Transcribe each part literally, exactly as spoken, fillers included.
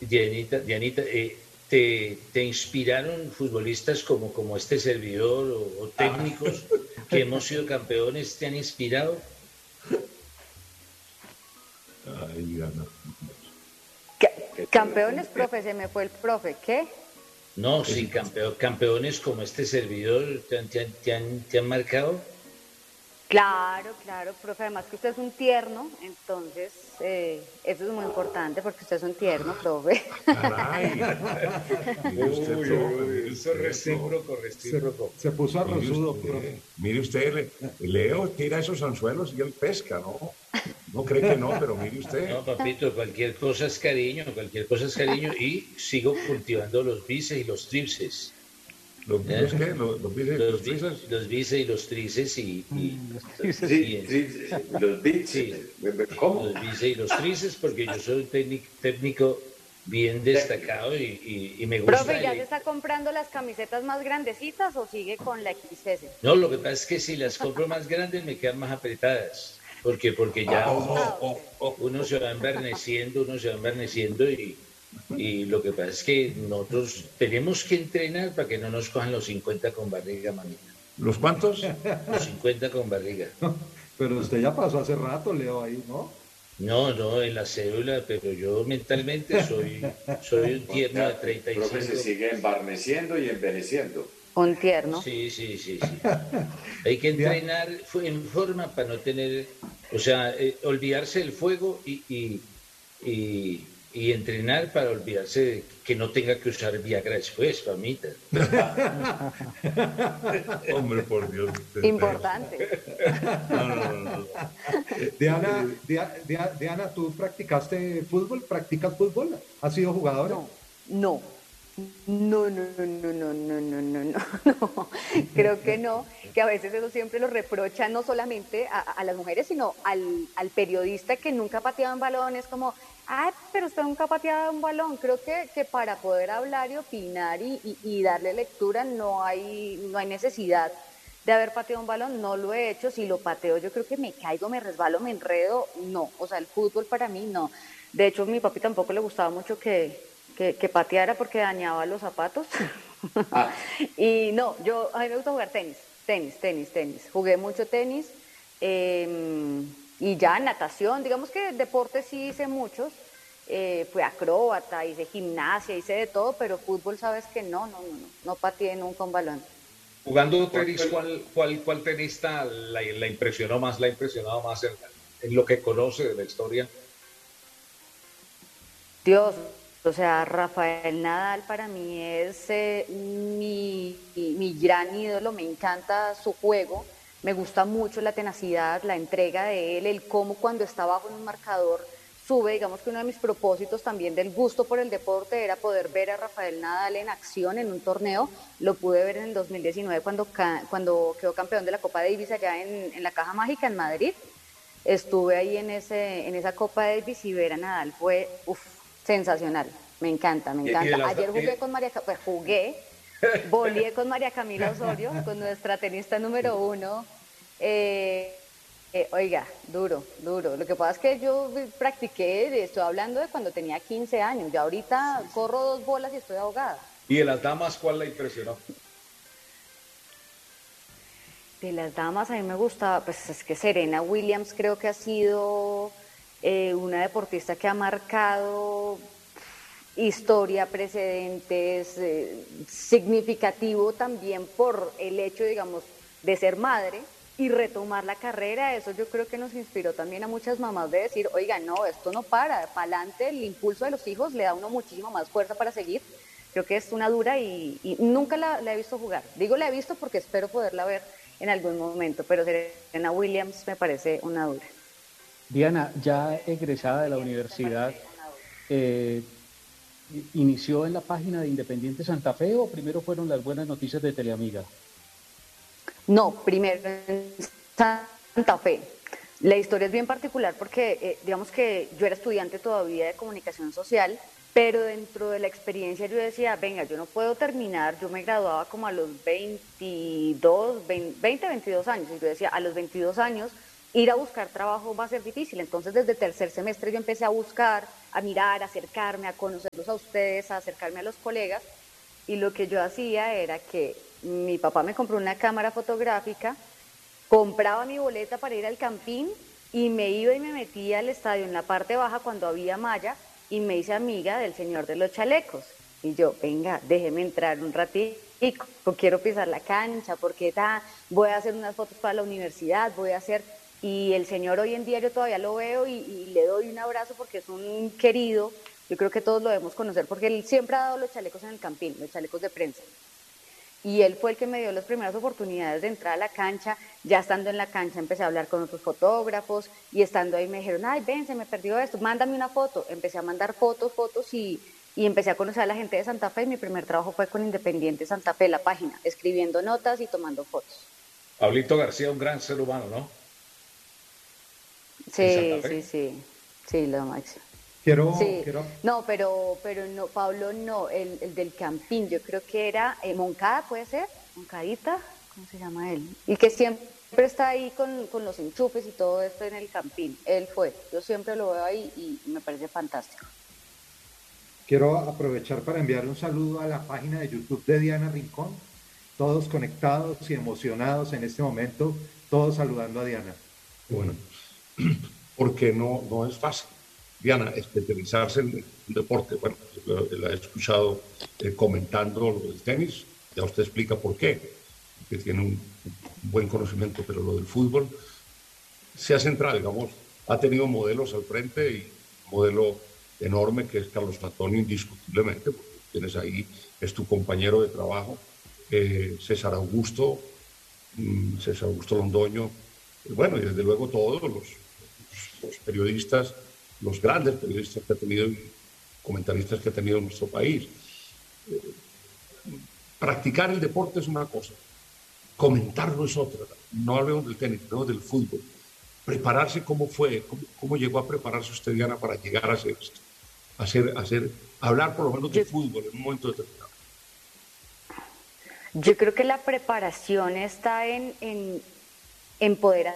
Dianita, Dianita, eh, ¿te, te inspiraron futbolistas como, como este servidor o, o técnicos que hemos sido campeones? ¿Te han inspirado? Ay, Diana. Ca- Campeones, profe, se me fue el profe. ¿Qué? No, sí, campeón, campeones como este servidor, ¿te, han- te han, te han- te han marcado? Claro, claro, profe. Además que usted es un tierno, entonces eh, eso es muy importante porque usted es un tierno, profe. Caray. Mire usted, Uy, profe, uy, mire eso es usted, recíproco, profe. Se, recíproco. se puso Mire arrozudo, usted, profe. mire usted, le- Leo tira esos anzuelos y él pesca, ¿no? No cree que no, pero mire usted. No, papito, cualquier cosa es cariño, cualquier cosa es cariño y sigo cultivando los bíceps y los tríceps. ¿Los, ¿Eh? los qué? ¿Los, los bíceps, Los, los bi- tríceps? los bíceps y los tríceps y, y- Sí, y- sí, los bits. Sí. ¿Cómo? los bíceps y los tríceps porque yo soy un técnic- técnico bien destacado y, y- y me gusta. Profe, ¿ya el- se está comprando las camisetas más grandecitas o sigue con la X S? No, lo que pasa es que si las compro más grandes me quedan más apretadas. Porque, porque ya uno, Ah, ok. uno se va enverneciendo, uno se va enverneciendo y, y lo que pasa es que nosotros tenemos que entrenar para que no nos cojan los cincuenta con barriga, mamita. ¿Los cuántos? Los cincuenta con barriga. Pero usted ya pasó hace rato, Leo, ahí, ¿no? No, no, en la cédula, pero yo mentalmente soy, soy un tierno de treinta y El profe se cinco. sigue embarneciendo y enveneciendo. Un tierno. Sí, sí, sí, sí. Hay que entrenar fu- en forma para no tener, o sea, eh, olvidarse del fuego y, y, y, y entrenar para olvidarse de que no tenga que usar Viagra después, mamita. Hombre, por Dios. Importante. No, no, no, no. Diana, Dia- Dia- Diana, ¿tú practicaste fútbol? ¿Practicas fútbol? ¿Has sido jugadora? No, no. No, no, no, no, no, no, no, no, no, no. Creo que no, que a veces eso siempre lo reprochan no solamente a, a las mujeres, sino al, al periodista que nunca pateaba un balón. Es como, ay, pero usted nunca ha pateado un balón. Creo que, que para poder hablar y opinar y, y, y darle lectura no hay, no hay necesidad de haber pateado un balón. No lo he hecho. Si lo pateo, yo creo que me caigo, me resbalo, me enredo. No, o sea, el fútbol para mí no. De hecho, a mi papi tampoco le gustaba mucho que que, que pateara porque dañaba los zapatos. Ah. Y no, yo, a mí me gusta jugar tenis, tenis, tenis, tenis. Jugué mucho tenis eh, y ya natación, digamos que deportes sí hice muchos. Eh, fui acróbata, hice gimnasia, hice de todo, pero fútbol sabes que no, no, no, no, no pateé nunca un balón. Jugando tenis, ¿cuál, cuál, cuál tenista la, la impresionó más, la ha impresionado más en, en lo que conoce de la historia? Dios, o sea, Rafael Nadal para mí es eh, mi, mi gran ídolo, me encanta su juego, me gusta mucho la tenacidad, la entrega de él, el cómo cuando está bajo en un marcador sube. Digamos que uno de mis propósitos también del gusto por el deporte era poder ver a Rafael Nadal en acción en un torneo. Lo pude ver en el dos mil diecinueve cuando, cuando quedó campeón de la Copa Davis allá en, en la Caja Mágica en Madrid. Estuve ahí en, ese, en esa Copa Davis y ver a Nadal fue uf, sensacional. Me encanta, me encanta. las, Ayer jugué y... con María, pues jugué, volé con María Camila Osorio, con nuestra tenista número uno. Eh, eh, oiga, duro, duro. Lo que pasa es que yo practiqué, estoy hablando de cuando tenía quince años. Ya ahorita sí, sí. corro dos bolas y estoy ahogada. ¿Y de las damas cuál la impresionó? De las damas a mí me gusta, pues es que Serena Williams creo que ha sido eh, una deportista que ha marcado historia, precedentes, eh, significativo también por el hecho, digamos, de ser madre y retomar la carrera. Eso yo creo que nos inspiró también a muchas mamás de decir, oiga, no, esto no para, para adelante, el impulso de los hijos le da a uno muchísima más fuerza para seguir. Creo que es una dura y, y nunca la, la he visto jugar. Digo la he visto porque espero poderla ver en algún momento, pero Serena Williams me parece una dura. Diana, ya egresada de la universidad, eh, ¿inició en la página de Independiente Santa Fe o primero fueron las buenas noticias de Teleamiga? No, primero en Santa Fe. La historia es bien particular porque, eh, digamos que yo era estudiante todavía de comunicación social, pero dentro de la experiencia yo decía, venga, yo no puedo terminar, yo me graduaba como a los veintidós, veinte, veintidós años, y yo decía, a los veintidós años ir a buscar trabajo va a ser difícil. Entonces desde tercer semestre yo empecé a buscar, a mirar, a acercarme, a conocerlos a ustedes, a acercarme a los colegas, y lo que yo hacía era que mi papá me compró una cámara fotográfica, compraba mi boleta para ir al Campín y me iba y me metía al estadio en la parte baja cuando había malla y me hice amiga del señor de los chalecos. Y yo, venga, déjeme entrar un ratito, quiero pisar la cancha, porque ta, voy a hacer unas fotos para la universidad, voy a hacer... Y el señor hoy en día yo todavía lo veo y, y le doy un abrazo porque es un querido, yo creo que todos lo debemos conocer, porque él siempre ha dado los chalecos en el Campín, los chalecos de prensa. Y él fue el que me dio las primeras oportunidades de entrar a la cancha. Ya estando en la cancha empecé a hablar con otros fotógrafos y estando ahí me dijeron, ay, ven, se me perdió esto, mándame una foto. Empecé a mandar fotos, fotos y, y empecé a conocer a la gente de Santa Fe. Y mi primer trabajo fue con Independiente Santa Fe, la página, escribiendo notas y tomando fotos. Pablito García, un gran ser humano, ¿no? Sí, sí, sí, sí, lo máximo. Quiero, sí. quiero... No, pero, pero no, Pablo no, el, el del Campín, yo creo que era eh, Moncada, ¿puede ser? Moncadita, ¿cómo se llama él? Y que siempre está ahí con, con los enchufes y todo esto en el Campín, él fue, yo siempre lo veo ahí y me parece fantástico. Quiero aprovechar para enviar un saludo a la página de YouTube de Diana Rincón, todos conectados y emocionados en este momento, todos saludando a Diana. Bueno, porque no, no es fácil. Diana, especializarse en un deporte, bueno, la he escuchado eh, comentando lo del tenis, ya usted explica por qué, que tiene un, un buen conocimiento, pero lo del fútbol se ha centrado, digamos, ha tenido modelos al frente y un modelo enorme que es Carlos Antonio, indiscutiblemente, porque tienes ahí, es tu compañero de trabajo, eh, César Augusto, mm, César Augusto Londoño, y bueno, y desde luego todos los, los periodistas, los grandes periodistas que ha tenido y comentaristas que ha tenido nuestro país. Eh, practicar el deporte es una cosa, comentarlo es otra. No hablemos del tenis, hablemos del fútbol. Prepararse, ¿cómo fue? ¿Cómo, cómo llegó a prepararse usted, Diana, para llegar a hacer esto? A hacer, a hacer, a hablar por lo menos de fútbol en un momento determinado. Yo creo que la preparación está en, en, en poder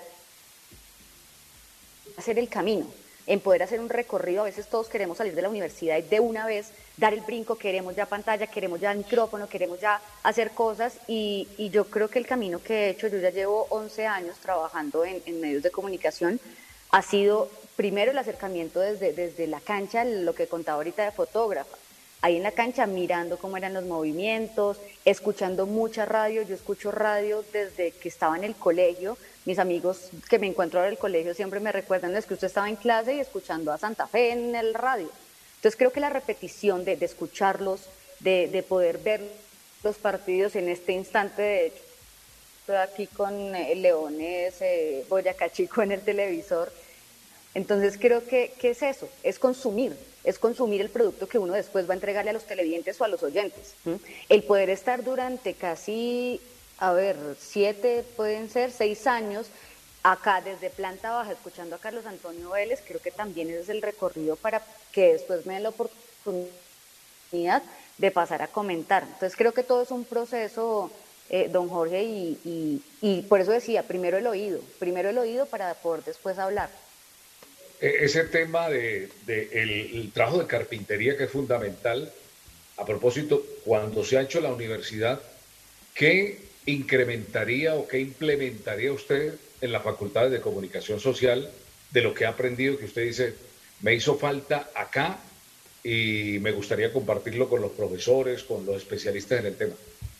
hacer el camino, en poder hacer un recorrido. A veces todos queremos salir de la universidad y de una vez dar el brinco, queremos ya pantalla, queremos ya micrófono, queremos ya hacer cosas y, y yo creo que el camino que he hecho, yo ya llevo once años trabajando en, en medios de comunicación, ha sido primero el acercamiento desde, desde la cancha, lo que contaba ahorita de fotógrafa, ahí en la cancha mirando cómo eran los movimientos, escuchando mucha radio. Yo escucho radio desde que estaba en el colegio. Mis amigos que me encuentro ahora en el colegio siempre me recuerdan, es que usted estaba en clase y escuchando a Santa Fe en el radio. Entonces creo que la repetición de, de escucharlos, de, de poder ver los partidos en este instante, de hecho, estoy aquí con eh, Leones, eh, Boyacá Chico en el televisor. Entonces creo que, que es eso, es consumir, es consumir el producto que uno después va a entregarle a los televidentes o a los oyentes. ¿Mm? El poder estar durante casi, a ver, siete, pueden ser seis años, acá desde planta baja, escuchando a Carlos Antonio Vélez, creo que también ese es el recorrido para que después me den la oportunidad de pasar a comentar. Entonces creo que todo es un proceso, eh, don Jorge, y, y, y por eso decía, primero el oído, primero el oído para poder después hablar. Ese tema de, de el, el trabajo de carpintería que es fundamental. A propósito, cuando se ha hecho la universidad, ¿qué incrementaría o qué implementaría usted en las facultades de comunicación social de lo que ha aprendido, que usted dice, me hizo falta acá y me gustaría compartirlo con los profesores, con los especialistas en el tema?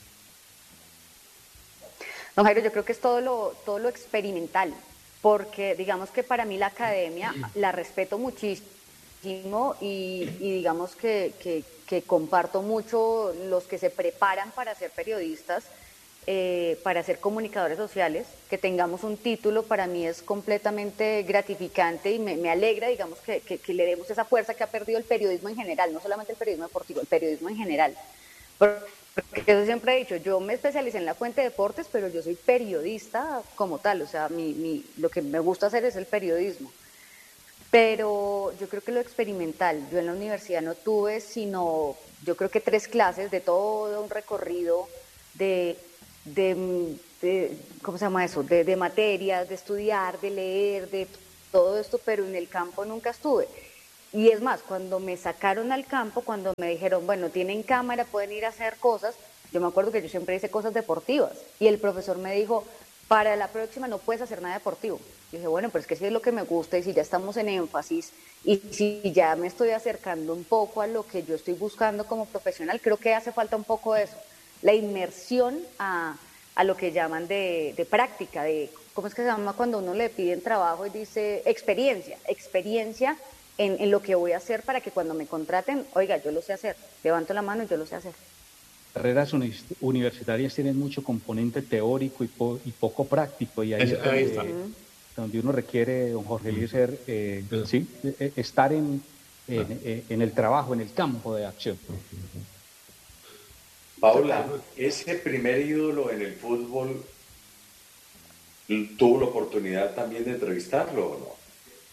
No, Jairo, yo creo que es todo lo, todo lo experimental, porque digamos que para mí la academia la respeto muchísimo y, y digamos que, que, que comparto mucho los que se preparan para ser periodistas, eh, para ser comunicadores sociales. Que tengamos un título para mí es completamente gratificante y me, me alegra, digamos, que, que, que le demos esa fuerza que ha perdido el periodismo en general, no solamente el periodismo deportivo, el periodismo en general. Porque eso siempre he dicho, yo me especialicé en la fuente de deportes, pero yo soy periodista como tal, o sea, mi, mi, lo que me gusta hacer es el periodismo. Pero yo creo que lo experimental, yo en la universidad no tuve sino, yo creo que tres clases de todo un recorrido de, de, de, ¿cómo se llama eso? De, de materias, de estudiar, de leer, de todo esto, pero en el campo nunca estuve. Y es más, cuando me sacaron al campo, cuando me dijeron, bueno, tienen cámara, pueden ir a hacer cosas, yo me acuerdo que yo siempre hice cosas deportivas y el profesor me dijo, para la próxima no puedes hacer nada deportivo. Yo dije, bueno, pero es que si es lo que me gusta y si ya estamos en énfasis y si ya me estoy acercando un poco a lo que yo estoy buscando como profesional, creo que hace falta un poco de eso, la inmersión a, a lo que llaman de, de práctica, de ¿cómo es que se llama cuando uno le piden trabajo y dice experiencia? Experiencia en, en lo que voy a hacer para que cuando me contraten, oiga, yo lo sé hacer, levanto la mano y yo lo sé hacer. Carreras universitarias tienen mucho componente teórico y, po y poco práctico, y ahí, es, es donde, ahí está. donde uno requiere, don Jorge Eliezer, eh, sí. ¿sí? estar en, en, en el trabajo, en el campo de acción. Paula, ese primer ídolo en el fútbol, ¿tuvo la oportunidad también de entrevistarlo o no?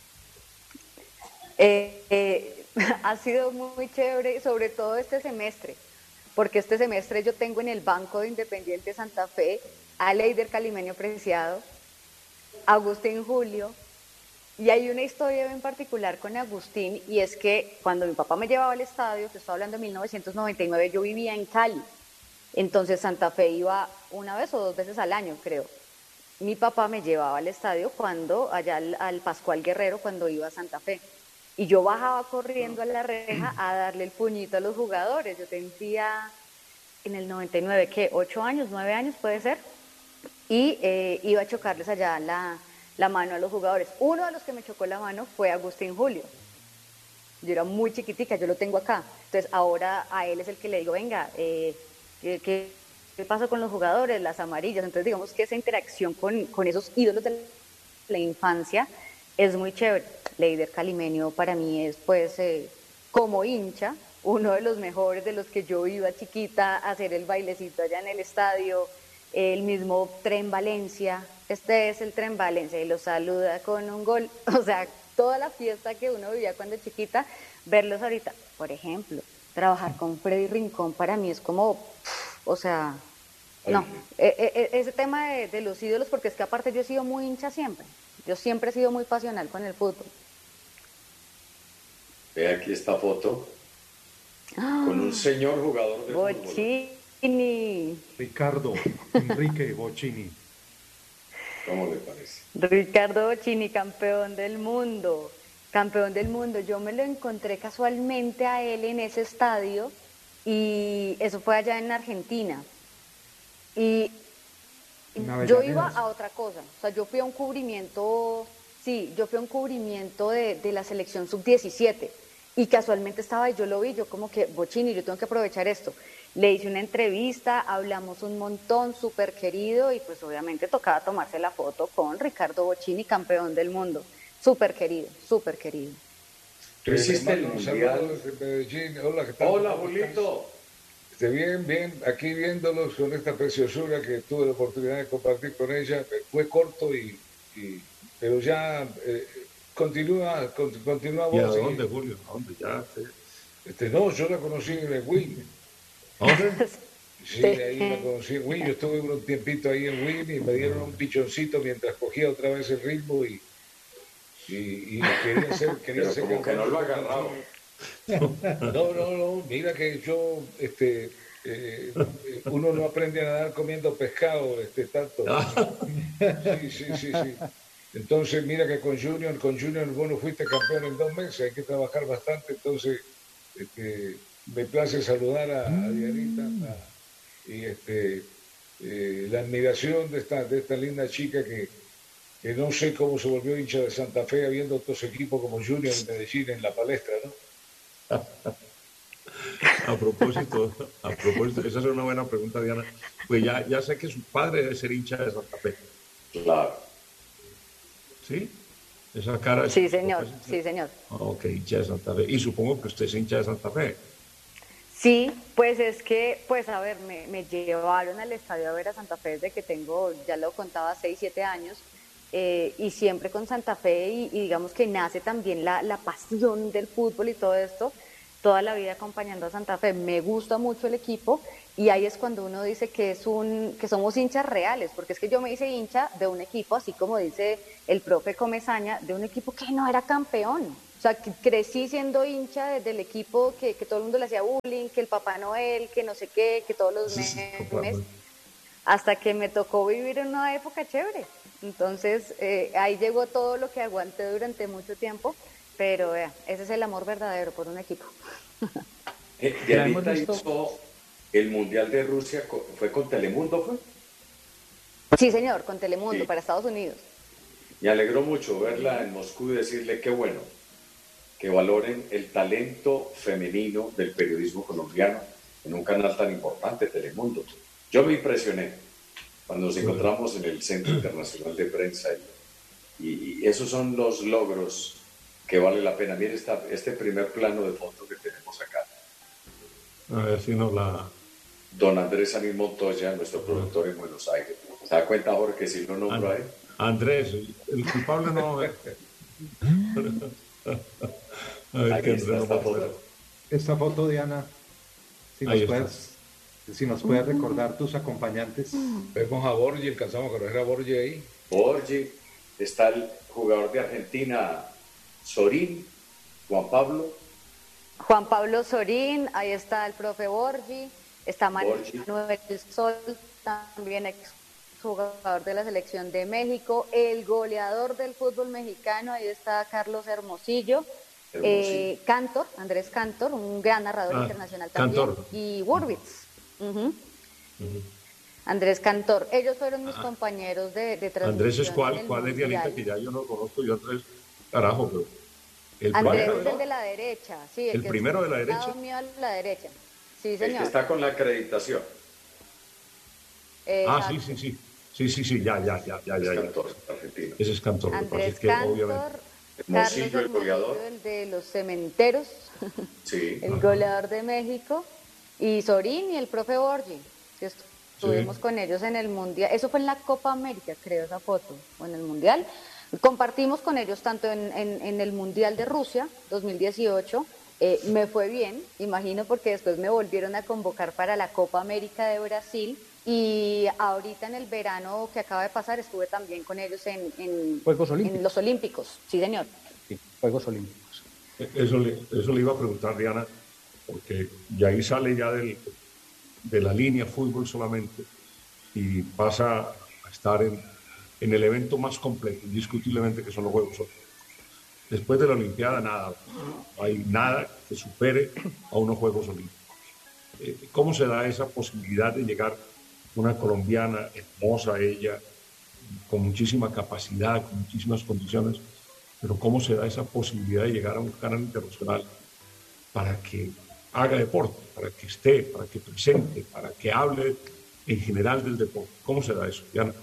Eh, eh, ha sido muy chévere, sobre todo este semestre, porque este semestre yo tengo en el banco de Independiente Santa Fe a Leider Calimeño Preciado, Agustín Julio, y hay una historia en particular con Agustín, y es que cuando mi papá me llevaba al estadio, que estoy hablando de mil novecientos noventa y nueve, yo vivía en Cali, entonces Santa Fe iba una vez o dos veces al año, creo. Mi papá me llevaba al estadio cuando, allá al, al Pascual Guerrero, cuando iba a Santa Fe. Y yo bajaba corriendo a la reja a darle el puñito a los jugadores. Yo tendría en el noventa y nueve, ¿qué? ¿Ocho años? ¿Nueve años puede ser? Y eh, iba a chocarles allá la, la mano a los jugadores. Uno de los que me chocó la mano fue Agustín Julio. Yo era muy chiquitica, yo lo tengo acá. Entonces ahora a él es el que le digo, venga, eh, ¿qué, qué, qué pasó con los jugadores? Las amarillas. Entonces digamos que esa interacción con, con esos ídolos de la infancia es muy chévere. Leider Calimeño para mí es, pues, eh, como hincha, uno de los mejores, de los que yo iba chiquita a hacer el bailecito allá en el estadio, el mismo Tren Valencia, este es el Tren Valencia y lo saluda con un gol, o sea, toda la fiesta que uno vivía cuando chiquita, verlos ahorita, por ejemplo, trabajar con Freddy Rincón para mí es como, o sea, no, e e ese tema de, de los ídolos, porque es que aparte yo he sido muy hincha siempre. Yo siempre he sido muy pasional con el fútbol. Ve aquí esta foto ah, con un señor jugador de Bocchini. Fútbol. Ricardo Enrique Bocchini. ¿Cómo le parece? Ricardo Bocchini, campeón del mundo. Campeón del mundo. Yo me lo encontré casualmente a él en ese estadio y eso fue allá en Argentina. Y yo iba a otra cosa, o sea, yo fui a un cubrimiento, sí, yo fui a un cubrimiento de, de la selección sub diecisiete y casualmente estaba y yo lo vi, yo como que, Bocchini, yo tengo que aprovechar esto. Le hice una entrevista, hablamos un montón, súper querido, y pues obviamente tocaba tomarse la foto con Ricardo Bocchini, campeón del mundo, súper querido, súper querido. ¿Tú hiciste el mundial? Hola, ¿qué tal? Hola, Julito. Bien, bien, aquí viéndolos con esta preciosura que tuve la oportunidad de compartir con ella, fue corto y, y pero ya eh, continúa, continúa vos. ¿Y a dónde, Julio? ¿A dónde? Ya, sí. Este, no, yo la conocí en el Win. ¿Dónde? Sí, ahí la conocí en Win. Yo estuve un tiempito ahí en Win y me dieron un pichoncito mientras cogía otra vez el ritmo y, y, y quería ser, quería pero ser como que no lo agarraba. No, no, no, mira que yo, este, eh, uno no aprende a nadar comiendo pescado, este, tanto. Sí, sí, sí, sí. Entonces, mira que con Junior, con Junior, bueno, fuiste campeón en dos meses, hay que trabajar bastante, entonces, este, me place saludar a, a Dianita a, y este, eh, la admiración de esta, de esta linda chica que, que no sé cómo se volvió hincha de Santa Fe habiendo otros equipos como Junior en Medellín en la palestra, ¿no? A propósito, a propósito, esa es una buena pregunta, Diana. Pues ya, ya sé que su padre debe ser hincha de Santa Fe. Claro. ¿Sí? Esa cara es... Sí, señor, sí, señor. Ok, hincha de Santa Fe. Y supongo que usted es hincha de Santa Fe. Sí, pues es que, pues a ver, me, me llevaron al estadio a ver a Santa Fe desde que tengo, ya lo contaba, seis, siete años. Eh, y siempre con Santa Fe y, y digamos que nace también la, la pasión del fútbol y todo esto toda la vida acompañando a Santa Fe, me gusta mucho el equipo y ahí es cuando uno dice que, es un, que somos hinchas reales, porque es que yo me hice hincha de un equipo, así como dice el profe Comesaña, de un equipo que no era campeón. O sea, que crecí siendo hincha del equipo que, que todo el mundo le hacía bullying, que el Papá Noel, que no sé qué, que todos los memes, hasta que me tocó vivir en una época chévere. Entonces, eh, ahí llegó todo lo que aguanté durante mucho tiempo, pero eh, ese es el amor verdadero por un equipo. Eh, Dianita hizo el Mundial de Rusia, ¿fue con Telemundo, fue? Sí, señor, con Telemundo, sí, para Estados Unidos. Me alegró mucho verla en Moscú y decirle qué bueno que valoren el talento femenino del periodismo colombiano en un canal tan importante, Telemundo. Yo me impresioné cuando nos encontramos en el Centro Internacional de Prensa y, y esos son los logros que vale la pena. Mire esta, este primer plano de foto que tenemos acá. A ver si nos la... Don Andrés Anís Montoya, nuestro productor en Buenos Aires. ¿Se da cuenta, Jorge, que si no nombro ahí? Andrés, el culpable no... A ver, aquí está esta foto. Esta foto, Diana, si nos, puedes, si nos puedes recordar tus acompañantes. Vemos a Borgi, alcanzamos a correr a Borgi ahí. Borgi, está el jugador de Argentina, Sorín, Juan Pablo. Juan Pablo Sorín, ahí está el profe Borgi, está Manuel Sol, también ex jugador de la selección de México, el goleador del fútbol mexicano, ahí está Carlos Hermosillo. Eh, Cantor, Andrés Cantor, un gran narrador ah, internacional también, Cantor. Y Wurbitz. Uh-huh. Uh-huh. Andrés Cantor, ellos fueron mis ah. compañeros de, de transmisión. Andrés es cuál, cuál es Dianita, que ya yo no conozco, yo Andrés, carajo, pero el Andrés es el de la derecha, sí, el, el primero de la derecha. Mío a la derecha, sí, señor. El que está con la acreditación. Eh, ah, sí, sí, sí, sí, sí, sí, ya, ya, ya, ya, ya. Es Cantor, argentino. Ese es Cantor, Andrés que, Cantor. Obviamente. Hermosillo, el goleador. El de los cementeros, sí. El goleador de México, y Sorín y el profe Borgi, que estuvimos sí. con ellos en el Mundial. Eso fue en la Copa América, creo, esa foto, o en el Mundial. Compartimos con ellos tanto en, en, en el Mundial de Rusia, dos mil dieciocho, eh, me fue bien, imagino, porque después me volvieron a convocar para la Copa América de Brasil. Y ahorita en el verano que acaba de pasar estuve también con ellos en, en, Juegos Olímpicos. en los Olímpicos, sí señor. Sí, Juegos Olímpicos. Eso le, eso le iba a preguntar, Diana, porque ya ahí sale ya del, de la línea fútbol solamente y pasa a estar en, en el evento más completo, indiscutiblemente, que son los Juegos Olímpicos. Después de la Olimpiada, nada, no hay nada que supere a unos Juegos Olímpicos. Eh, ¿Cómo se da esa posibilidad de llegar una colombiana hermosa ella, con muchísima capacidad, con muchísimas condiciones, pero cómo se da esa posibilidad de llegar a un canal internacional para que haga deporte, para que esté, para que presente, para que hable en general del deporte? ¿Cómo se da eso, Diana?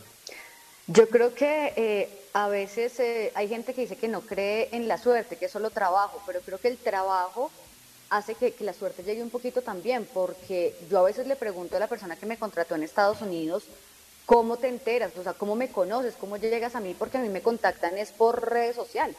Yo creo que eh, a veces eh, hay gente que dice que no cree en la suerte, que es solo trabajo, pero creo que el trabajo hace que, que la suerte llegue un poquito también, porque yo a veces le pregunto a la persona que me contrató en Estados Unidos, ¿cómo te enteras? O sea, ¿cómo me conoces? ¿Cómo llegas a mí? Porque a mí me contactan es por redes sociales.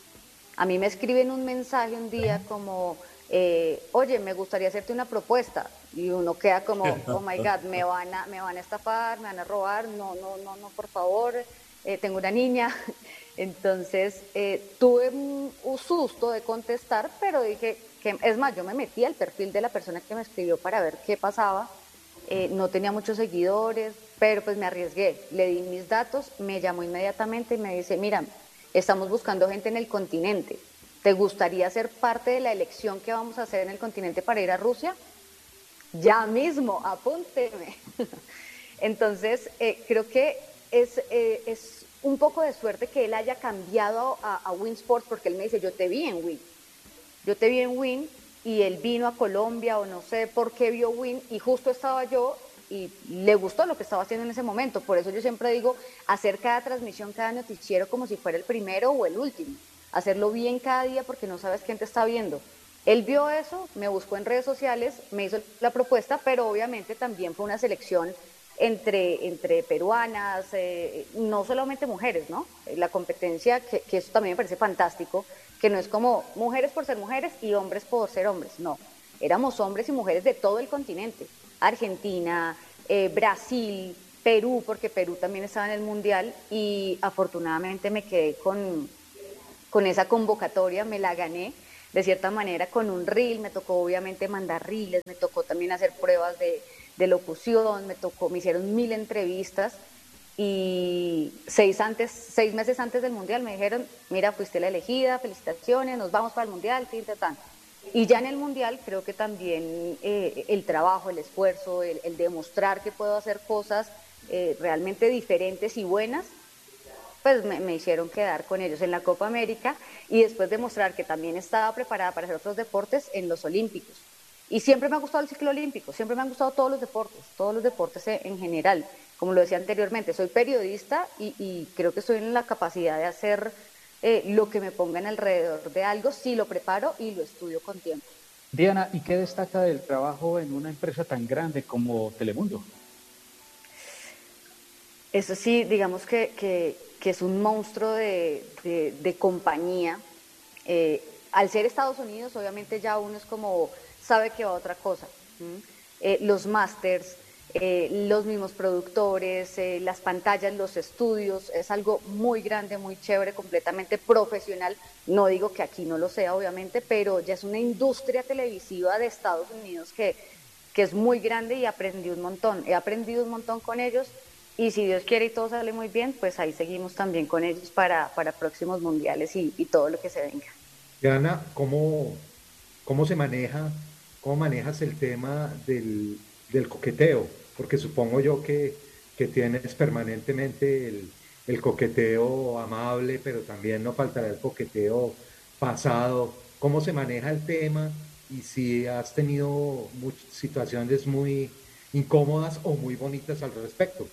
A mí me escriben un mensaje un día como, eh, oye, me gustaría hacerte una propuesta, y uno queda como, oh my God, me van a, me van a estafar, me van a robar, no, no, no, no, por favor, eh, tengo una niña. Entonces, eh, tuve un, un susto de contestar, pero dije, que, es más, yo me metí al perfil de la persona que me escribió para ver qué pasaba, eh, no tenía muchos seguidores, pero pues me arriesgué, le di mis datos, me llamó inmediatamente y me dice, mira, estamos buscando gente en el continente, ¿te gustaría ser parte de la elección que vamos a hacer en el continente para ir a Rusia? Ya mismo, apúnteme. Entonces, eh, creo que es, eh, es un poco de suerte que él haya cambiado a, a Win Sports, porque él me dice, yo te vi en Win. Yo te vi en Win y él vino a Colombia o no sé por qué vio Win y justo estaba yo y le gustó lo que estaba haciendo en ese momento. Por eso yo siempre digo, hacer cada transmisión, cada noticiero como si fuera el primero o el último. Hacerlo bien cada día porque no sabes quién te está viendo. Él vio eso, me buscó en redes sociales, me hizo la propuesta, pero obviamente también fue una selección entre, entre peruanas, eh, no solamente mujeres, ¿no? La competencia, que, que eso también me parece fantástico, que no es como mujeres por ser mujeres y hombres por ser hombres, no, éramos hombres y mujeres de todo el continente, Argentina, eh, Brasil, Perú, porque Perú también estaba en el Mundial y afortunadamente me quedé con, con esa convocatoria, me la gané de cierta manera con un reel, me tocó obviamente mandar reels, me tocó también hacer pruebas de, de locución, me tocó, me hicieron mil entrevistas y seis, antes, seis meses antes del Mundial me dijeron, mira, fuiste la elegida, felicitaciones, nos vamos para el Mundial, tin, tin, tan. Y ya en el Mundial creo que también eh, el trabajo, el esfuerzo, el, el demostrar que puedo hacer cosas eh, realmente diferentes y buenas, pues me, me hicieron quedar con ellos en la Copa América y después demostrar que también estaba preparada para hacer otros deportes en los Olímpicos. Y siempre me ha gustado el ciclo olímpico, siempre me han gustado todos los deportes, todos los deportes en general. Como lo decía anteriormente, soy periodista y, y creo que estoy en la capacidad de hacer eh, lo que me pongan alrededor de algo, si lo preparo y lo estudio con tiempo. Diana, ¿y qué destaca del trabajo en una empresa tan grande como Telemundo? Eso sí, digamos que, que, que es un monstruo de, de, de compañía. Eh, al ser Estados Unidos, obviamente ya uno es como, sabe que va a otra cosa. ¿Mm? Eh, los másters, eh, los mismos productores, eh, las pantallas, los estudios, es algo muy grande, muy chévere, completamente profesional. No digo que aquí no lo sea, obviamente, pero ya es una industria televisiva de Estados Unidos que, que es muy grande y aprendí un montón. He aprendido un montón con ellos. Y si Dios quiere y todo sale muy bien, pues ahí seguimos también con ellos para, para próximos mundiales y, y todo lo que se venga. Diana, ¿cómo, cómo se maneja, cómo manejas el tema del, del coqueteo? Porque supongo yo que, que tienes permanentemente el, el coqueteo amable, pero también no faltará el coqueteo pasado. ¿Cómo se maneja el tema? Y si has tenido muchas situaciones muy incómodas o muy bonitas al respecto.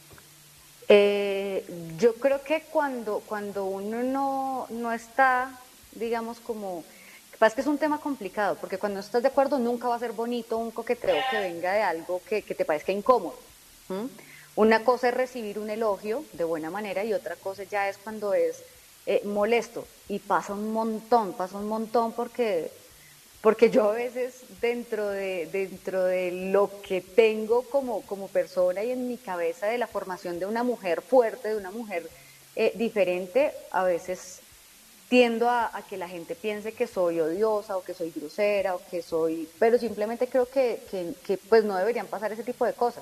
Eh, yo creo que cuando, cuando uno no, no está, digamos, como... Pasa que es un tema complicado, porque cuando no estás de acuerdo nunca va a ser bonito un coqueteo que venga de algo que, que te parezca incómodo. ¿Mm? Una cosa es recibir un elogio de buena manera y otra cosa ya es cuando es eh, molesto. Y pasa un montón, pasa un montón porque... Porque yo a veces dentro de, dentro de lo que tengo como, como persona y en mi cabeza de la formación de una mujer fuerte, de una mujer eh, diferente, a veces tiendo a, a que la gente piense que soy odiosa o que soy grosera o que soy... Pero simplemente creo que, que, que pues no deberían pasar ese tipo de cosas.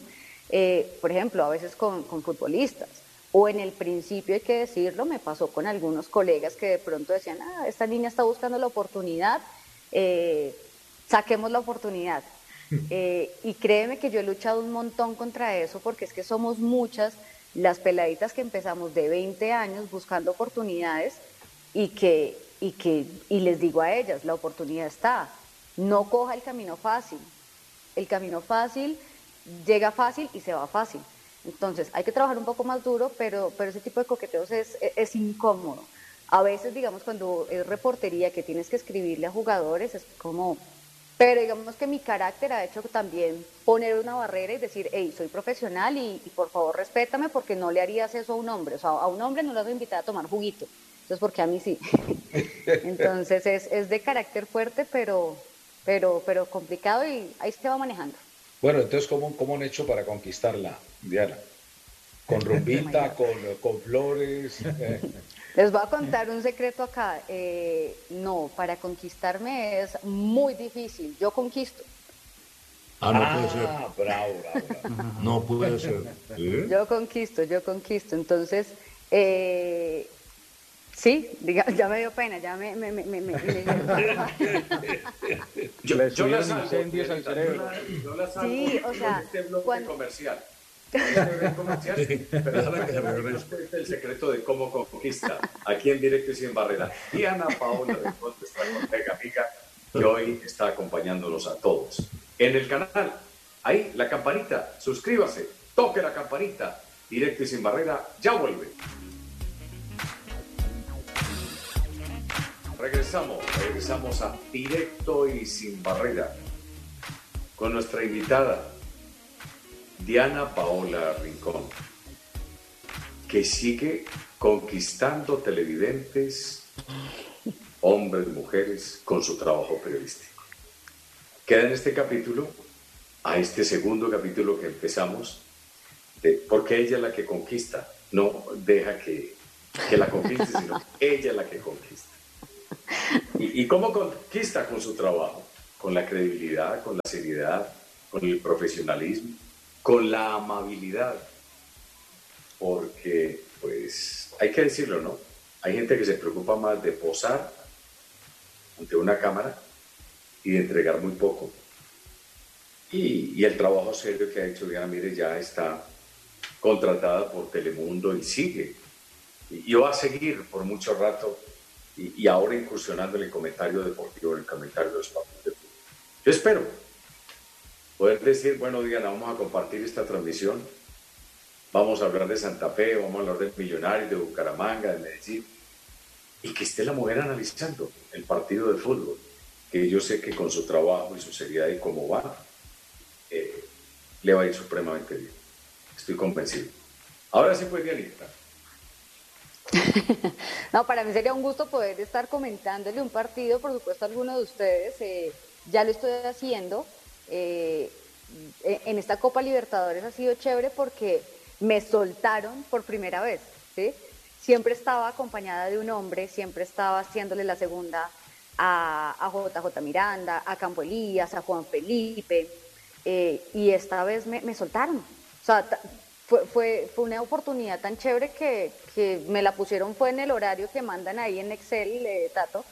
Eh, por ejemplo, a veces con, con futbolistas. O en el principio, hay que decirlo, me pasó con algunos colegas que de pronto decían, ah, esta niña está buscando la oportunidad, Eh, saquemos la oportunidad. Eh, y créeme que yo he luchado un montón contra eso porque es que somos muchas las peladitas que empezamos de veinte años buscando oportunidades y que, y que y les digo a ellas, la oportunidad está, no coja el camino fácil, el camino fácil llega fácil y se va fácil. Entonces hay que trabajar un poco más duro, pero, pero ese tipo de coqueteos es, es, es incómodo. A veces, digamos, cuando es reportería que tienes que escribirle a jugadores, es como... Pero digamos que mi carácter ha hecho también poner una barrera y decir, hey, soy profesional y, y por favor respétame porque no le harías eso a un hombre. O sea, a un hombre no le vas a invitar a tomar juguito. Entonces, porque a mí sí. Entonces, es, es de carácter fuerte, pero, pero, pero complicado y ahí se va manejando. Bueno, entonces, ¿cómo, cómo han hecho para conquistarla, Diana? ¿Con rumbita, con, con flores? Eh. Les voy a contar un secreto acá. Eh, no, para conquistarme es muy difícil. Yo conquisto. Ah, no ah, puede ser. Bravo, bravo, bravo. No puede ser. ¿Eh? Yo conquisto, yo conquisto. Entonces, eh, sí, diga, ya me dio pena, ya me... me, me, me, me, me yo, Le yo las subieron incendios al cerebro. Yo las salgo Sí, o sea, en este bloque cuando- comercial. Este bloque comercial, pero Déjala que se déjame regrese. que cuente el secreto de cómo conquista, aquí en directo y sin barrera. Diana Paola de Rincón, nuestra colega amiga, que hoy está acompañándonos a todos. En el canal, ahí, la campanita, suscríbase, toque la campanita, directo y sin barrera, ya vuelve. Regresamos, regresamos a Directo y Sin Barrera con nuestra invitada Diana Paola Rincón, que sigue conquistando televidentes hombres, mujeres, con su trabajo periodístico. Queda en este capítulo, a este segundo capítulo que empezamos, de por qué ella es la que conquista, no deja que, que la conquiste, sino que ella es la que conquista. ¿Y, y cómo conquista? Con su trabajo, con la credibilidad, con la seriedad, con el profesionalismo, con la amabilidad, porque, pues, hay que decirlo, ¿no? Hay gente que se preocupa más de posar ante una cámara y de entregar muy poco. Y, y el trabajo serio que ha hecho Diana Mire ya está contratada por Telemundo y sigue. Y, y va a seguir por mucho rato y, y ahora incursionando en el comentario deportivo, en el comentario de los partidos de fútbol. Yo espero poder decir, bueno, Diana, vamos a compartir esta transmisión, vamos a hablar de Santa Fe, vamos a hablar de Millonarios, de Bucaramanga, de Medellín, y que esté la mujer analizando el partido de fútbol, que yo sé que con su trabajo y su seriedad y cómo va, eh, le va a ir supremamente bien. Estoy convencido. Ahora sí, pues, Dianita. No, para mí sería un gusto poder estar comentándole un partido, por supuesto, a alguno de ustedes. Eh, ya lo estoy haciendo. Eh, en esta Copa Libertadores ha sido chévere porque me soltaron por primera vez, ¿sí? Siempre estaba acompañada de un hombre, siempre estaba haciéndole la segunda a, a J J Miranda, a Campo Elías, a Juan Felipe, eh, y esta vez me, me soltaron. O sea, fue, fue, fue una oportunidad tan chévere que, que me la pusieron, fue en el horario que mandan ahí en Excel, eh, Tato,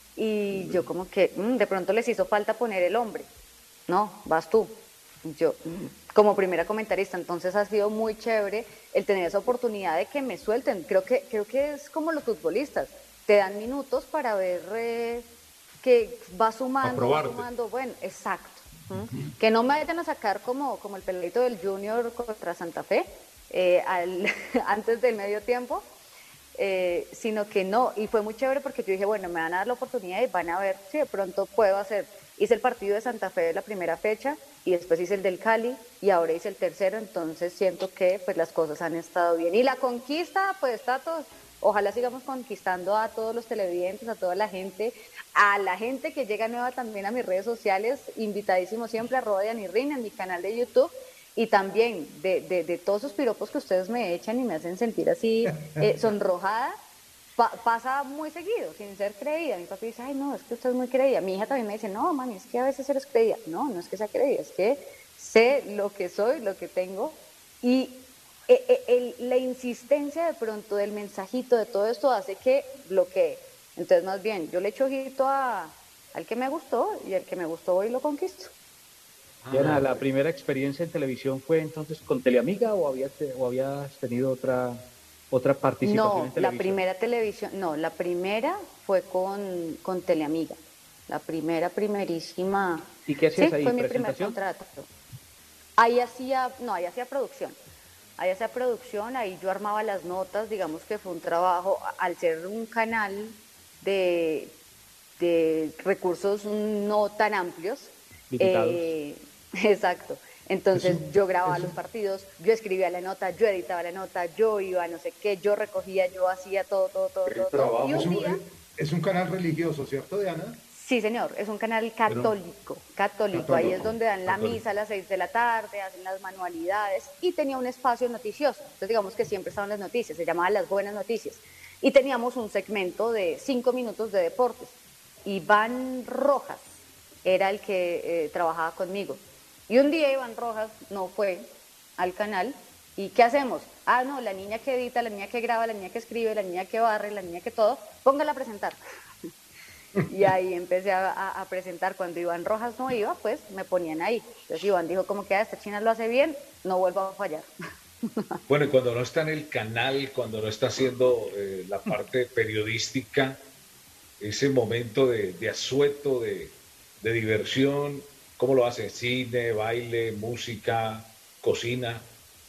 y yo como que mmm, de pronto les hizo falta poner el hombre. No, vas tú. Yo, como primera comentarista, entonces ha sido muy chévere el tener esa oportunidad de que me suelten. Creo que, creo que es como los futbolistas, te dan minutos para ver eh, que va sumando, va sumando, bueno, exacto. Uh-huh. Que no me vayan a sacar como, como el peladito del Junior contra Santa Fe, eh, al, antes del medio tiempo, eh, sino que no, y fue muy chévere porque yo dije, bueno, me van a dar la oportunidad y van a ver si de pronto puedo hacer. Hice el partido de Santa Fe de la primera fecha y después hice el del Cali y ahora hice el tercero, entonces siento que pues las cosas han estado bien. Y la conquista, pues Tato, ojalá sigamos conquistando a todos los televidentes, a toda la gente, a la gente que llega nueva también a mis redes sociales, invitadísimo siempre a arroba Dianirrin en mi canal de YouTube, y también de, de, de todos esos piropos que ustedes me echan y me hacen sentir así eh, sonrojada. Pa- pasa muy seguido, sin ser creída. Mi papá dice, ay, no, es que usted es muy creída. Mi hija también me dice, no, mami, es que a veces eres creída. No, no es que sea creída, es que sé lo que soy, lo que tengo. Y eh, eh, el, la insistencia de pronto del mensajito, de todo esto, hace que bloquee. Entonces, más bien, yo le echo ojito a, al que me gustó y al que me gustó hoy lo conquisto. Diana, ¿la primera experiencia en televisión fue entonces con Teleamiga o habías, o habías tenido otra... otra participación no, en televisión? La primera televisión, no, la primera fue con, con Teleamiga, la primera, primerísima. ¿Y qué hacías sí, ahí? Fue mi primer contrato. Ahí hacía, no, ahí hacía producción, ahí hacía producción, ahí yo armaba las notas, digamos que fue un trabajo, al ser un canal de, de recursos no tan amplios. Eh, exacto. Entonces eso, yo grababa eso. los partidos, yo escribía la nota, yo editaba la nota, yo iba a no sé qué, yo recogía, yo hacía todo, todo, todo, todo, todo. Y un día, es un canal religioso, ¿cierto, Diana? Sí, señor, es un canal católico, Pero, católico, católico, ahí es donde dan la católico. misa a las seis de la tarde, hacen las manualidades y tenía un espacio noticioso, entonces digamos que siempre estaban las noticias, se llamaba Las Buenas Noticias, y teníamos un segmento de cinco minutos de deportes. Iván Rojas era el que eh, trabajaba conmigo. Y un día Iván Rojas no fue al canal, ¿y qué hacemos? Ah, no, la niña que edita, la niña que graba, la niña que escribe, la niña que barre, la niña que todo, póngala a presentar. Y ahí empecé a, a, a presentar. Cuando Iván Rojas no iba, pues me ponían ahí. Entonces Iván dijo, como que ah, esta china lo hace bien, no vuelvo a fallar. Bueno, y cuando no está en el canal, cuando no está haciendo eh, la parte periodística, ese momento de, de asueto, de, de diversión, ¿cómo lo hace? ¿Cine, baile, música, cocina?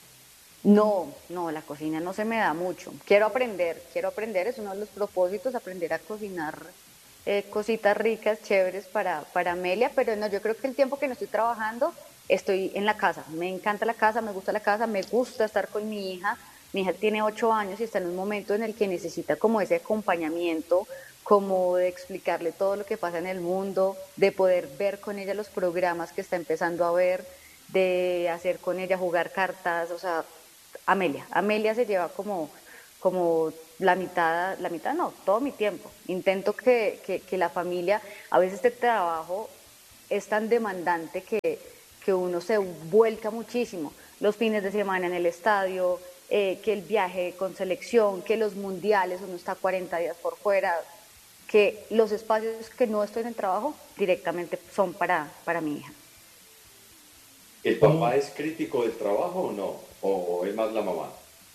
No, no, la cocina no se me da mucho. Quiero aprender, quiero aprender, es uno de los propósitos, aprender a cocinar eh, cositas ricas, chéveres para, para Amelia, pero no, yo creo que el tiempo que no estoy trabajando, estoy en la casa. Me encanta la casa, me gusta la casa, me gusta estar con mi hija, Mi hija tiene ocho años y está en un momento en el que necesita como ese acompañamiento, como de explicarle todo lo que pasa en el mundo, de poder ver con ella los programas que está empezando a ver, de hacer con ella jugar cartas, o sea, Amelia. Amelia se lleva como, como la mitad, la mitad no, todo mi tiempo. Intento que, que, que la familia, a veces este trabajo es tan demandante que, que uno se vuelca muchísimo. Los fines de semana en el estadio, eh, que el viaje con selección, que los mundiales, uno está cuarenta días por fuera, que los espacios que no estoy en el trabajo directamente son para, para mi hija. ¿El papá es crítico del trabajo o no? ¿O es más la mamá?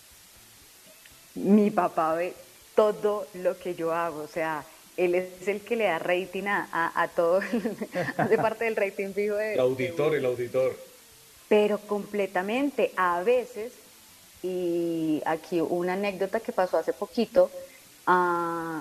Mi papá ve todo lo que yo hago, o sea, él es el que le da rating a, a, a todo, hace parte del rating fijo de... El auditor, de, el auditor. Pero completamente, a veces, y aquí una anécdota que pasó hace poquito, uh,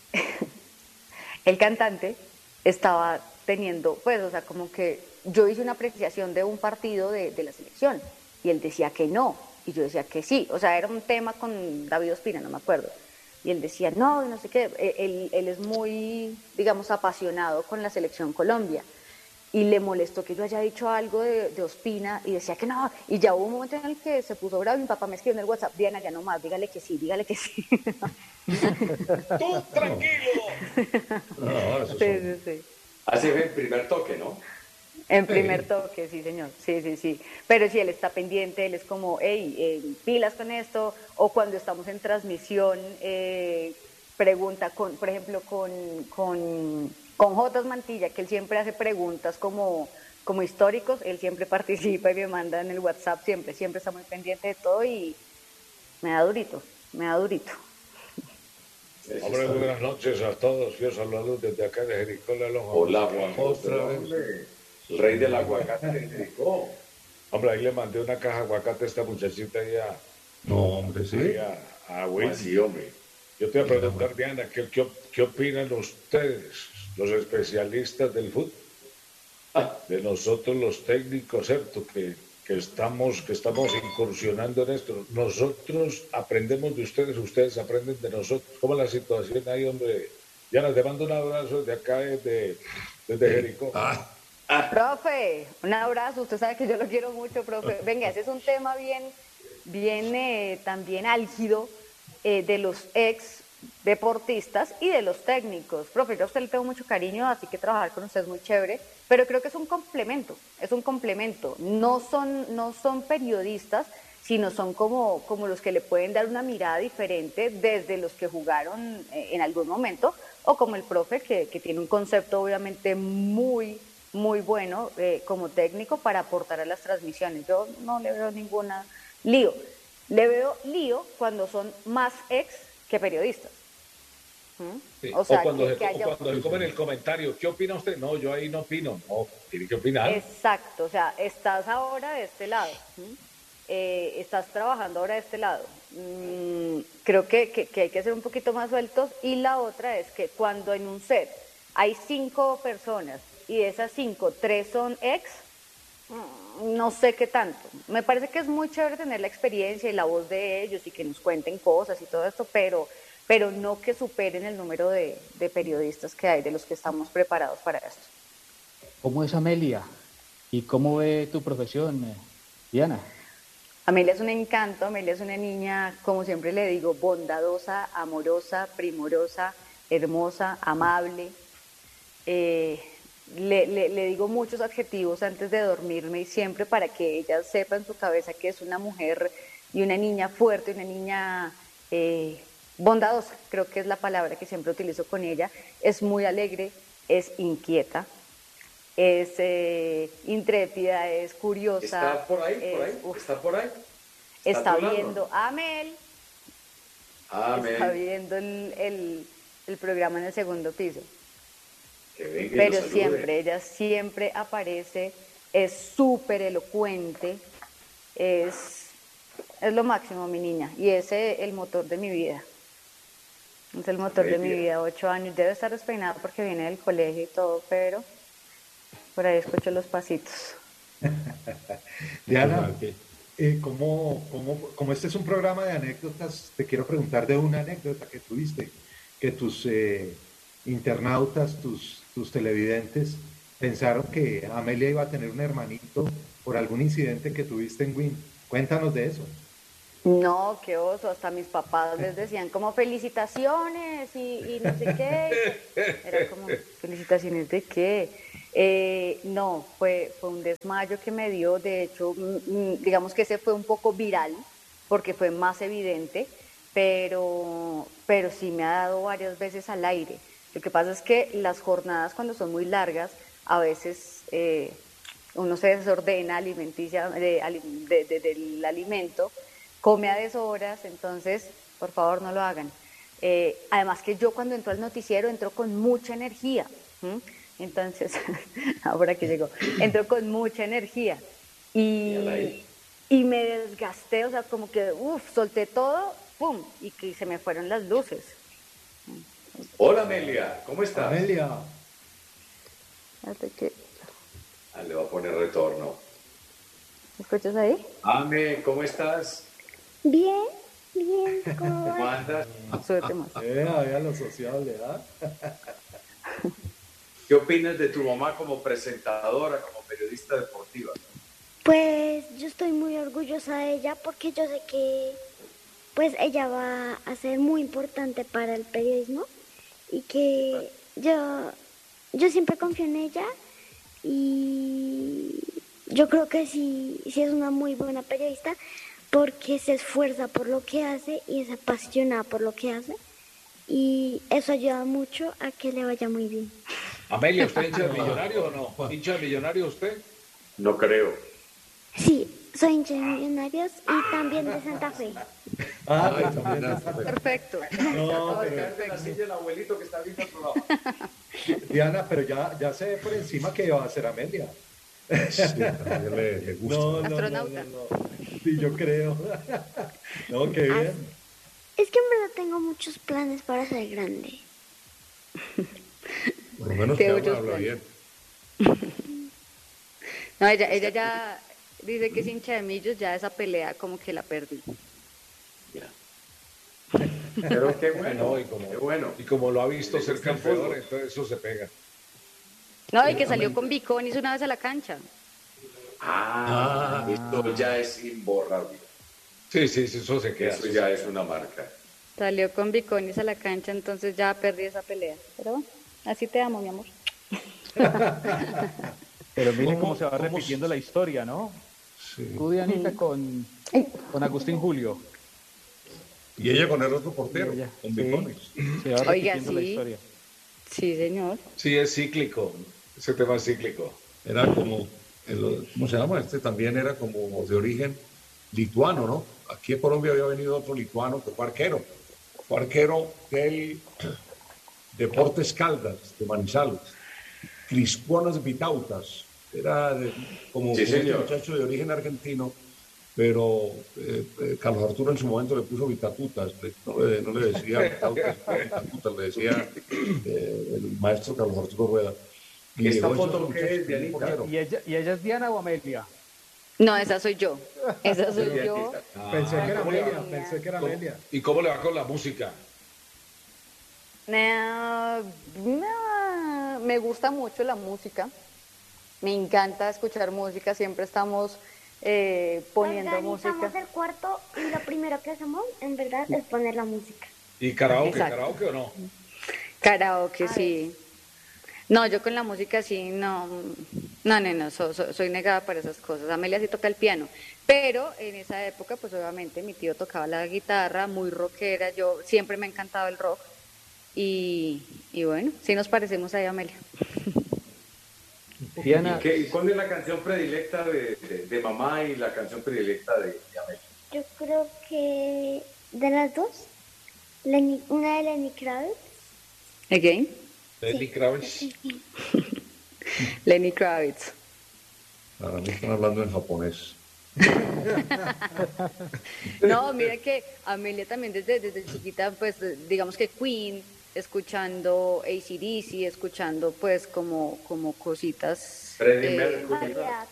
el cantante estaba teniendo, pues, o sea, como que yo hice una apreciación de un partido de, de la selección y él decía que no, y yo decía que sí, o sea, era un tema con David Ospina, no me acuerdo, y él decía no, no sé qué, él, él es muy, digamos, apasionado con la selección Colombia, y le molestó que yo haya dicho algo de, de Ospina, y decía que no, y ya hubo un momento en el que se puso bravo, y mi papá me escribió en el WhatsApp, Diana, ya no más, dígale que sí, dígale que sí. ¡Tú tranquilo! No, eso sí, sí, sí. Así fue el primer toque, ¿no? En primer toque, sí, señor, sí, sí, sí. Pero si él está pendiente, él es como, hey, eh, pilas con esto, o cuando estamos en transmisión, eh, pregunta, con, por ejemplo, con, con, con Jotas Mantilla, que él siempre hace preguntas como, como históricos, él siempre participa y me manda en el WhatsApp, siempre, siempre está muy pendiente de todo y me da durito, me da durito. Hombre, buenas noches a todos, yo saludo desde acá de Jericó, la Lonja. Hola, Juan José. El rey del aguacate de Jericó. Hombre, ahí le mandé una caja de aguacate a esta muchachita ya. No, hombre, sí. A, a Willy. Sí, hombre. Yo te voy a preguntar, Diana, ¿qué, qué, ¿qué opinan ustedes, los especialistas del fútbol? Ah. De nosotros los técnicos, ¿cierto? Que, que, estamos, que estamos incursionando en esto. Nosotros aprendemos de ustedes, ustedes aprenden de nosotros. ¿Cómo es la situación ahí, hombre? Diana, te mando un abrazo desde acá, desde, desde Jericó. Ah. Ah. Profe, un abrazo, usted sabe que yo lo quiero mucho, profe. Venga, ese es un tema bien, bien eh, también álgido eh, de los ex deportistas y de los técnicos. Profe, yo a usted le tengo mucho cariño, así que trabajar con usted es muy chévere, pero creo que es un complemento, es un complemento. No son, no son periodistas, sino son como, como los que le pueden dar una mirada diferente desde los que jugaron eh, en algún momento, o como el profe que, que tiene un concepto obviamente muy... muy bueno eh, como técnico para aportar a las transmisiones. Yo no le veo ninguna lío. Le veo lío cuando son más ex que periodistas. ¿Mm? Sí. O, sea, o cuando, que, se, que haya... o cuando se comen el comentario, ¿qué opina usted? No, yo ahí no opino. No, tiene que opinar. Exacto, o sea, estás ahora de este lado. ¿Mm? Eh, estás trabajando ahora de este lado. Mm, creo que, que, que hay que ser un poquito más sueltos. Y la otra es que cuando en un set hay cinco personas y de esas cinco, tres son ex, no sé qué tanto. Me parece que es muy chévere tener la experiencia y la voz de ellos y que nos cuenten cosas y todo esto, pero, pero no que superen el número de, de periodistas que hay, de los que estamos preparados para esto. ¿Cómo es Amelia? ¿Y cómo ve tu profesión, Diana? Amelia es un encanto, Amelia es una niña, como siempre le digo, bondadosa, amorosa, primorosa, hermosa, amable. Eh, Le, le, le digo muchos adjetivos antes de dormirme y siempre para que ella sepa en su cabeza que es una mujer y una niña fuerte, una niña eh, bondadosa, creo que es la palabra que siempre utilizo con ella. Es muy alegre, es inquieta, es eh, intrépida, es curiosa. ¿Está por ahí? Es, por ahí? Uf, ¿Está por ahí? Está, está viendo a Amel, Amel. Está viendo el, el, el programa en el segundo piso. Pero siempre, ella siempre aparece, es súper elocuente, es, es lo máximo mi niña, y ese es el motor de mi vida, es el motor de mi vida, ocho años, debe estar despeinada porque viene del colegio y todo, pero por ahí escucho los pasitos. Diana, eh, como, como, como este es un programa de anécdotas, te quiero preguntar de una anécdota que tuviste, que tus eh, internautas, tus, tus televidentes, pensaron que Amelia iba a tener un hermanito por algún incidente que tuviste en Win. Cuéntanos de eso. No, qué oso, hasta mis papás les decían como felicitaciones y, y no sé qué. Era como, ¿felicitaciones de qué? Eh, no, fue, fue un desmayo que me dio, de hecho, mm, digamos que ese fue un poco viral, porque fue más evidente, pero, pero sí me ha dado varias veces al aire. Lo que pasa es que las jornadas cuando son muy largas, a veces eh, uno se desordena alimenticia, de, de, de, del alimento, come a deshoras, entonces, por favor, no lo hagan. Eh, además que yo cuando entro al noticiero entro con mucha energía, ¿m? Entonces, ahora que llegó, entro con mucha energía y, y me desgasté, o sea, como que, uff, solté todo, pum, y que se me fueron las luces. Hola Amelia, ¿cómo estás? Amelia. Que... Ah, le va a poner retorno. ¿Me escuchas ahí? Ame, ¿cómo estás? Bien, bien. ¿Cómo, ¿Cómo andas? Súbete más. Eh, había lo sociable, ¿ah? ¿Qué opinas de tu mamá como presentadora, como periodista deportiva? Pues yo estoy muy orgullosa de ella porque yo sé que pues ella va a ser muy importante para el periodismo y que yo, yo siempre confío en ella y yo creo que sí, sí es una muy buena periodista porque se esfuerza por lo que hace y es apasionada por lo que hace y eso ayuda mucho a que le vaya muy bien. Amelia, ¿usted hincha de Millonario o no? ¿Hincha de Millonario usted? No creo. Sí, soy hincha de Millonarios y también de Santa Fe. Ah, Ay, también también. está Perfecto. No, pero, Quédate en la silla del abuelito que está viendo otro lado. Diana, pero ya, ya se ve por encima que va a ser Amelia. Sí, también le, le gusta. No, no, no, Astronauta. no, no. Sí, yo creo. No, qué bien. Es que en verdad tengo muchos planes para ser grande. Por lo menos Qué que muchos habla, habla planes. bien. No, ella, ella ya dice que es hincha de Millos, ya esa pelea como que la perdí. Pero qué bueno, y como, qué bueno. y como lo ha visto Le ser gusta el campeón, fútbol. entonces eso se pega. No, y que salió con Biconis una vez a la cancha. Ah, esto ya es imborrable. Sí, sí, sí, eso se queda. Eso ya es una marca. Salió con Biconis a la cancha, entonces ya perdí esa pelea. Pero bueno, así te amo, mi amor. Pero miren ¿Cómo- cómo se va cómo repitiendo la historia, ¿no? Sí. Tú, Dianita, con, con Agustín Julio. Y ella con el otro portero, Y ella, con sí. Bicones. Se va Oiga, repitiendo la sí. historia. Sí, señor. Sí, es cíclico. Ese tema es cíclico. Era como, el- ¿cómo se llama? Este también era como de origen lituano, ¿no? Aquí en Colombia había venido otro lituano que fue arquero. Fue arquero del Deportes Caldas, de Manizales. Crisponas Vitautas. Era de- como, Sí, como este señor. muchacho de origen argentino, pero eh, eh, Carlos Arturo en su momento le puso Vitatutas. Le- no, le, no le decía Vitautas, Vitatutas, le decía eh, el maestro Carlos Arturo Rueda. ¿Y esta llegó foto esos qué muchachos es, Dianita? un portero. ¿Y ella, ¿Y ella es Diana o Amelia? No, esa soy yo. Esa soy Dianita. yo. Pensé que era ¿cómo le va? Amelia, pensé que era ¿Cómo- Amelia. ¿Y cómo le va con la música? No, no, me gusta mucho la música. Me encanta escuchar música. Siempre estamos eh, poniendo Organizamos música. el cuarto y lo primero que hacemos, en verdad, es poner la música. ¿Y karaoke? Exacto. ¿Karaoke o no? Karaoke, A sí. No, yo con la música sí, no, no, no, no, so- so- soy negada para esas cosas. Amelia sí toca el piano, pero en esa época, pues obviamente mi tío tocaba la guitarra, muy rockera, yo siempre me ha encantado el rock y, y bueno, sí nos parecemos ahí a Amelia. Diana, ¿Y qué- y cuál es la canción predilecta de, de- de mamá y la canción predilecta de, de Amelia? Yo creo que de las dos, Lenny- una de Lenny Kravitz. Again, Lenny Kravitz. Lenny Kravitz. Para mí están hablando en japonés. No, mira que Amelia también desde, desde chiquita, pues digamos que Queen, escuchando A C D C, escuchando pues como, como cositas. Freddie eh, Mercury. de rock. Variedad.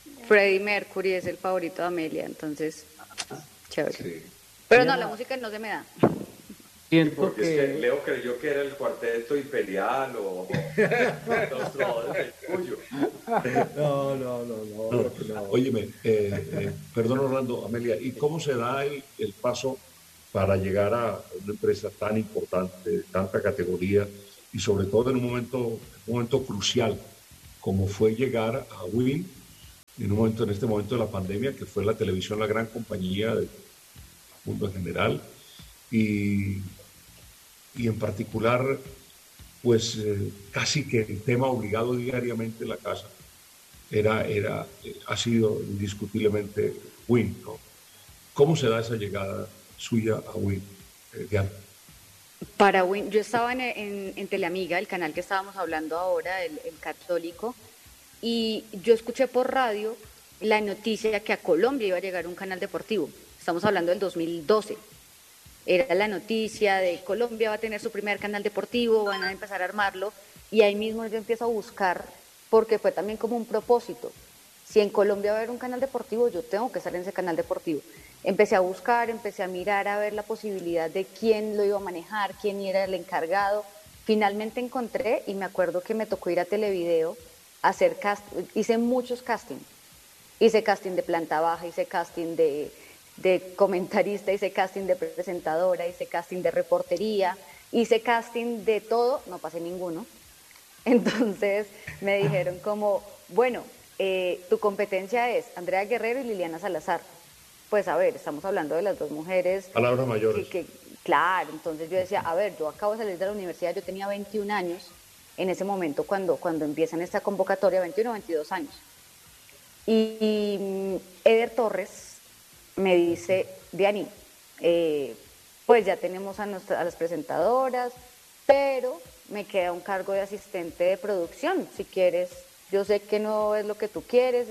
Freddie Mercury es el favorito de Amelia, entonces, chévere. Sí. Pero no, la música no se me da. Siento porque que... es que Leo creyó que era el cuarteto imperial o los trovadores del Cuyo. No, no, no, no. no, no. Óyeme, eh, eh, perdón Orlando, Amelia, ¿y cómo se da el, el paso para llegar a una empresa tan importante, de tanta categoría y sobre todo en un momento, un momento crucial como fue llegar a Win, en un momento, en este momento de la pandemia, que fue la televisión la gran compañía del mundo en general, y, y en particular, pues eh, casi que el tema obligado diariamente en la casa era, era, eh, ha sido indiscutiblemente Win, ¿no? ¿Cómo se da esa llegada suya a Win, eh, Diana? Para Win, yo estaba en, en, en Teleamiga, el canal que estábamos hablando ahora, el, el católico, y yo escuché por radio la noticia que a Colombia iba a llegar un canal deportivo. Estamos hablando del dos mil doce. Era la noticia de Colombia va a tener su primer canal deportivo, van a empezar a armarlo, y ahí mismo yo empiezo a buscar, porque fue también como un propósito. Si en Colombia va a haber un canal deportivo, yo tengo que estar en ese canal deportivo. Empecé a buscar, empecé a mirar, a ver la posibilidad de quién lo iba a manejar, quién era el encargado. Finalmente encontré, y me acuerdo que me tocó ir a Televideo, a hacer cast, hice muchos castings. Hice casting de planta baja, hice casting de, de comentarista, hice casting de presentadora, hice casting de reportería, hice casting de todo, no pasé ninguno. Entonces me dijeron como, bueno, eh, tu competencia es Andrea Guerrero y Liliana Salazar. Pues a ver, estamos hablando de las dos mujeres. Palabras mayores. Que, que, claro, entonces yo decía, a ver, yo acabo de salir de la universidad, yo tenía veintiún años en ese momento cuando, cuando empiezan esta convocatoria, veintiuno, veintidós años. Y, y Eder Torres me dice, Diani, eh, pues ya tenemos a, nuestra, a las presentadoras, pero me queda un cargo de asistente de producción, si quieres, yo sé que no es lo que tú quieres,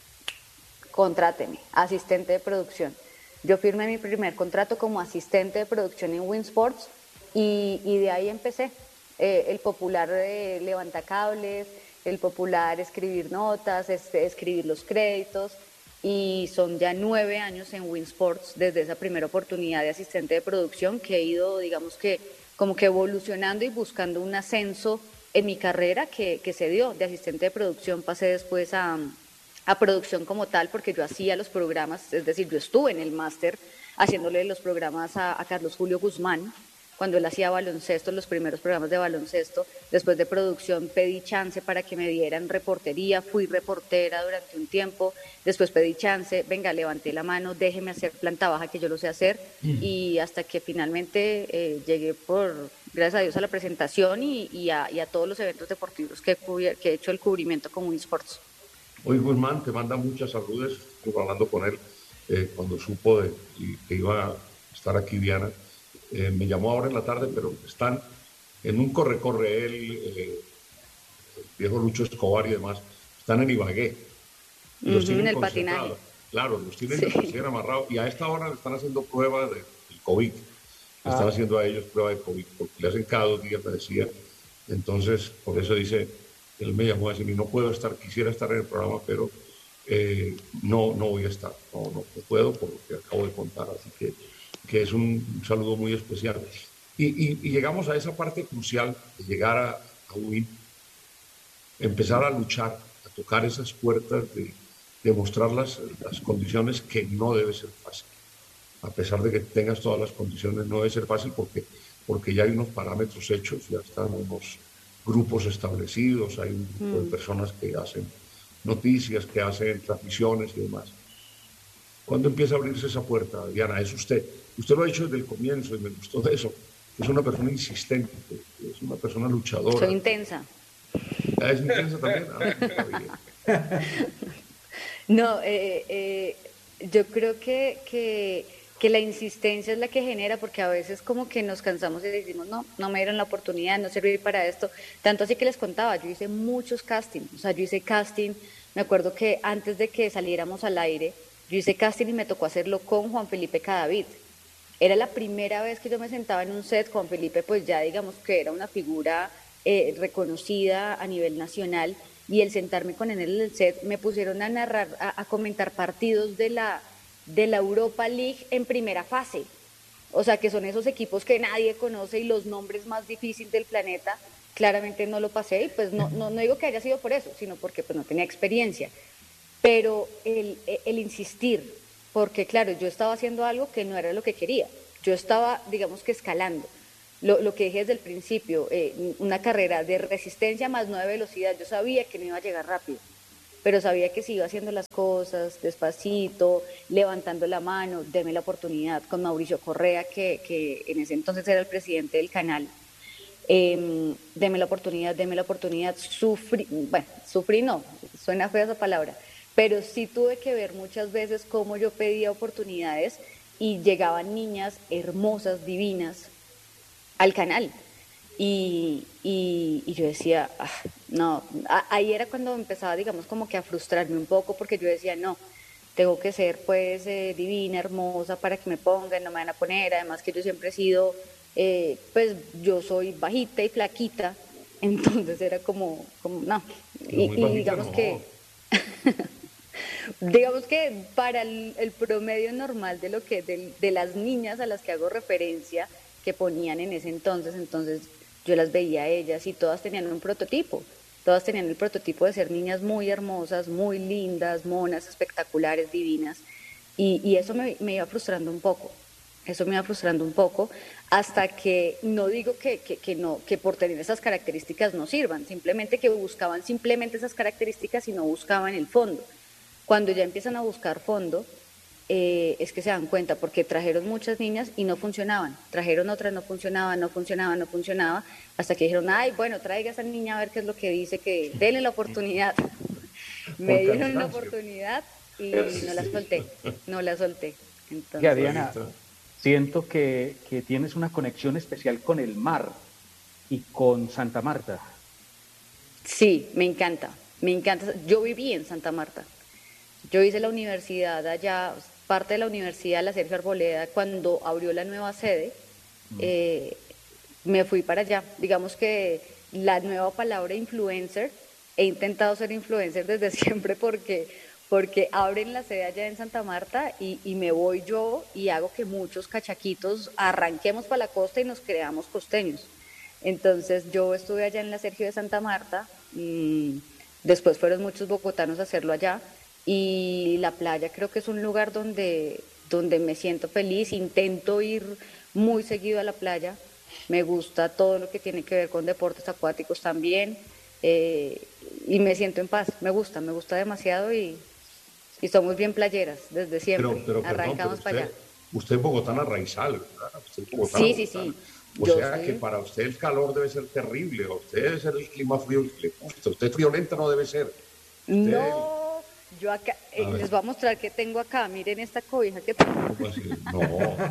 contráteme, asistente de producción. Yo firmé mi primer contrato como asistente de producción en Win Sports y, y de ahí empecé. Eh, el popular eh, levantacables, el popular escribir notas, este, escribir los créditos, y son ya nueve años en Win Sports desde esa primera oportunidad de asistente de producción que he ido, digamos que, como que evolucionando y buscando un ascenso en mi carrera que, que se dio. De asistente de producción pasé después a... a producción como tal, porque yo hacía los programas, es decir, yo estuve en el máster haciéndole los programas a, a Carlos Julio Guzmán, cuando él hacía baloncesto, los primeros programas de baloncesto. Después de producción pedí chance para que me dieran reportería, fui reportera durante un tiempo, después pedí chance, venga, levanté la mano, déjeme hacer planta baja que yo lo sé hacer, mm. y hasta que finalmente eh, llegué por, gracias a Dios, a la presentación y, y, a, y a todos los eventos deportivos que he, que he hecho el cubrimiento con Win Sports. Hoy Guzmán te manda muchas saludes, estuve hablando con él eh, cuando supo de, que iba a estar aquí Diana. Eh, me llamó ahora en la tarde, pero están en un corre-corre él, eh, el viejo Lucho Escobar y demás, están en Ibagué. Y los uh-huh, tienen en el patinaje. Claro, los tienen, sí. los tienen amarrados y a esta hora le están haciendo pruebas del de COVID. Le ah. están haciendo a ellos prueba de COVID, porque le hacen cada dos días, me decía. Entonces, por eso dice, él me llamó a decir, no puedo estar, quisiera estar en el programa, pero eh, no, no voy a estar, no, no, no puedo por lo que acabo de contar, así que, que es un, un saludo muy especial. Y, y, y llegamos a esa parte crucial de llegar a, a Win, empezar a luchar, a tocar esas puertas, de, de mostrar las, las condiciones que no debe ser fácil. A pesar de que tengas todas las condiciones, no debe ser fácil porque, porque ya hay unos parámetros hechos, ya están unos grupos establecidos, hay un grupo mm. de personas que hacen noticias, que hacen transmisiones y demás. ¿Cuándo empieza a abrirse esa puerta, Diana? Es usted. Usted lo ha hecho desde el comienzo y me gustó de eso. Es una persona insistente, es una persona luchadora. Soy intensa. ¿Ah, es intensa también? Ah, no, eh, eh, yo creo que, que, que la insistencia es la que genera, porque a veces como que nos cansamos y decimos, no, no me dieron la oportunidad, no serví para esto. Tanto así que les contaba, yo hice muchos castings, o sea, yo hice casting, me acuerdo que antes de que saliéramos al aire, yo hice casting y me tocó hacerlo con Juan Felipe Cadavid. Era la primera vez que yo me sentaba en un set. Juan Felipe pues ya digamos que era una figura eh, reconocida a nivel nacional, y el sentarme con él en el set, me pusieron a narrar, a, a comentar partidos de la, de la Europa League en primera fase. O sea, que son esos equipos que nadie conoce y los nombres más difíciles del planeta. Claramente no lo pasé y pues no, no, no digo que haya sido por eso, sino porque pues no tenía experiencia. Pero el, el insistir, porque claro, yo estaba haciendo algo que no era lo que quería. Yo estaba, digamos que escalando. Lo, lo que dije desde el principio, eh, una carrera de resistencia más no de velocidad. Yo sabía que no iba a llegar rápido, pero sabía que si iba haciendo las cosas despacito, levantando la mano, deme la oportunidad, con Mauricio Correa, que, que en ese entonces era el presidente del canal, eh, deme la oportunidad, deme la oportunidad, sufrí, bueno, sufrí no, suena fea esa palabra, pero sí tuve que ver muchas veces cómo yo pedía oportunidades y llegaban niñas hermosas, divinas, al canal. Y, y, y yo decía, ah, no, a, ahí era cuando empezaba, digamos, como que a frustrarme un poco, porque yo decía, no, tengo que ser pues eh, divina, hermosa para que me pongan, no me van a poner, además que yo siempre he sido, eh, pues yo soy bajita y flaquita, entonces era como, como no, y, y digamos no. que, digamos que para el, el promedio normal de lo que, de, de las niñas a las que hago referencia, que ponían en ese entonces, entonces yo las veía a ellas y todas tenían un prototipo, todas tenían el prototipo de ser niñas muy hermosas, muy lindas, monas, espectaculares, divinas, y, y eso me, me iba frustrando un poco, eso me iba frustrando un poco, hasta que no digo que, que, que, no, que por tener esas características no sirvan, simplemente que buscaban simplemente esas características y no buscaban el fondo. Cuando ya empiezan a buscar fondo, Eh, es que se dan cuenta, porque trajeron muchas niñas y no funcionaban, trajeron otras, no funcionaban, no funcionaban, no funcionaba, hasta que dijeron, ay, bueno, traiga a esa niña a ver qué es lo que dice, que denle la oportunidad. Me dieron la oportunidad y no la solté, no la solté. Entonces, ya, Diana, siento que, que tienes una conexión especial con el mar y con Santa Marta. Sí, me encanta, me encanta. Yo viví en Santa Marta, yo hice la universidad allá, parte de la universidad, la Sergio Arboleda, cuando abrió la nueva sede, mm. eh, me fui para allá. Digamos que la nueva palabra influencer, he intentado ser influencer desde siempre porque, porque abren la sede allá en Santa Marta y, y me voy yo y hago que muchos cachaquitos arranquemos para la costa y nos creamos costeños. Entonces yo estuve allá en la Sergio de Santa Marta, y después fueron muchos bogotanos a hacerlo allá. Y la playa creo que es un lugar donde, donde me siento feliz, intento ir muy seguido a la playa, me gusta todo lo que tiene que ver con deportes acuáticos también, eh, y me siento en paz, me gusta, me gusta demasiado y, y somos bien playeras desde siempre, pero, pero, arrancamos perdón, pero usted, para allá. Usted es bogotana raizal, ¿verdad? Usted es bogotana, sí, sí, bogotana. sí. O Yo sea soy... que para usted el calor debe ser terrible, a usted debe ser el clima frío que le gusta, usted friolenta no debe ser. Usted... No. Yo acá, eh, les voy a mostrar que tengo acá, miren esta cobija que tengo. ¿Cómo así? No.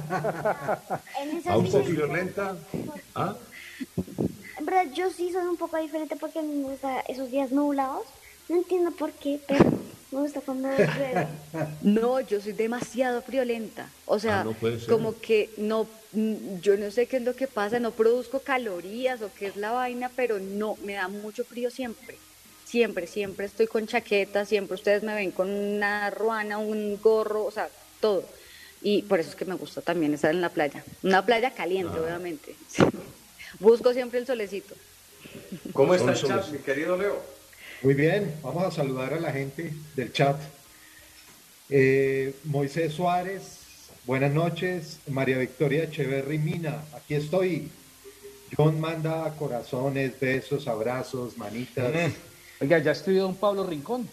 ¿A usted violenta? ¿Ah? En verdad, yo sí soy un poco diferente porque me gusta esos días nublados. No entiendo por qué, pero me gusta cuando llueve. No, yo soy demasiado friolenta. O sea, ah, no puede ser. Como que no, yo no sé qué es lo que pasa, no produzco calorías o qué es la vaina, pero no, me da mucho frío siempre. Siempre, siempre estoy con chaqueta, siempre ustedes me ven con una ruana, un gorro, o sea, todo. Y por eso es que me gusta también estar en la playa. Una playa caliente, ah. obviamente. Busco siempre el solecito. ¿Cómo está el chat, mi querido Leo? Muy bien, vamos a saludar a la gente del chat. Eh, Moisés Suárez, buenas noches. María Victoria Echeverry Mina, aquí estoy. John manda corazones, besos, abrazos, manitas. Mm. Oiga, ya escribió don Pablo Rincón.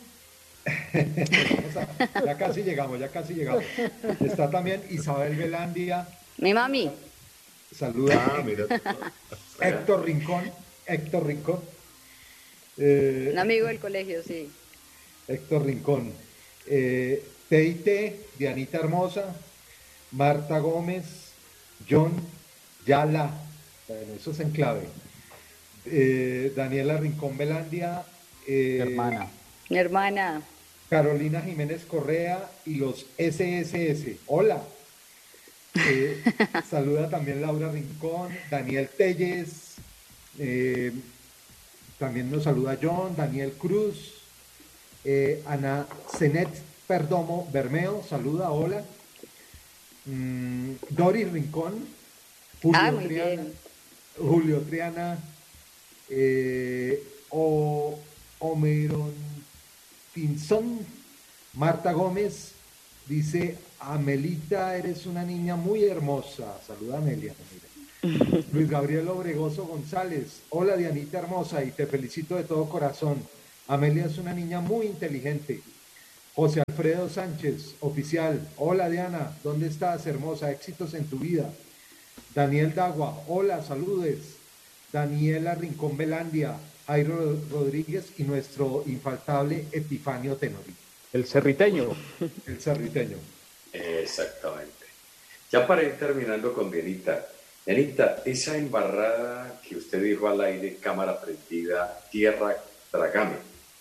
Ya casi llegamos, ya casi llegamos. Está también Isabel Velandia. Mi mami. Saluda. Ah, mira. Héctor Rincón. Héctor Rincón. Eh, Un amigo del colegio, sí. Héctor Rincón. Eh, T I T, Dianita Hermosa. Marta Gómez. John Yala. Bueno, eso es en clave. Eh, Daniela Rincón Velandia. Eh, hermana. Mi hermana. Carolina Jiménez Correa y los S S S. Hola. Eh, saluda también Laura Rincón, Daniel Telles, eh, también nos saluda John, Daniel Cruz, eh, Ana Zenet Perdomo Bermeo, saluda, hola. Mm, Doris Rincón, Julio ah, muy Triana, bien. Julio Triana, eh, o, Omeron Pinzón, Marta Gómez, dice, Amelita, eres una niña muy hermosa. Saluda, Amelia. Mira. Luis Gabriel Obregoso González, hola Dianita hermosa y te felicito de todo corazón. Amelia es una niña muy inteligente. José Alfredo Sánchez, oficial, hola Diana, ¿dónde estás, hermosa? Éxitos en tu vida. Daniel Dagua, hola, saludes. Daniela Rincón Belandia, Jairo Rodríguez y nuestro infaltable Epifanio Tenorí. El cerriteño. El cerriteño. Exactamente. Ya para ir terminando con Dianita. Dianita, esa embarrada que usted dijo al aire, cámara prendida, tierra, trágame.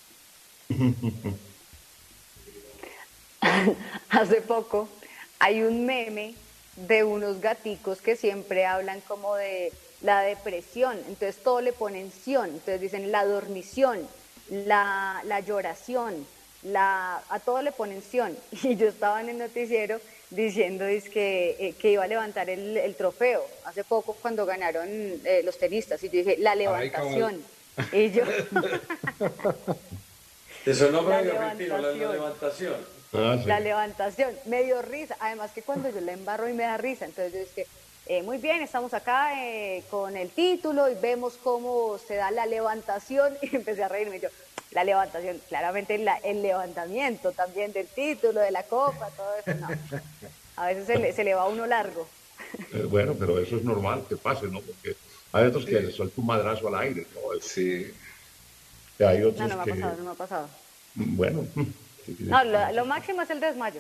Hace poco hay un meme de unos gaticos que siempre hablan como de la depresión, entonces todo le ponen ción, entonces dicen la dormición, la, la lloración, la, a todo le ponen ción, y yo estaba en el noticiero diciendo que, eh, que iba a levantar el, el trofeo, hace poco cuando ganaron eh, los tenistas, y yo dije, la levantación, ay, y yo... ¿Te sonó medio mentira la levantación? Ah, sí. La levantación, me dio risa, además que cuando yo la embarro y me da risa, entonces yo dije, eh, muy bien, estamos acá eh, con el título y vemos cómo se da la levantación, y empecé a reírme, yo, la levantación, claramente la, el levantamiento también del título, de la copa, todo eso, no, a veces se le, se le va a uno largo. Eh, bueno, pero eso es normal que pase, ¿no? Porque hay otros que les suelta un madrazo al aire, ¿no? Sí. Y hay otros no, no me que... ha pasado, no me ha pasado. Bueno... No, lo, lo máximo es el desmayo.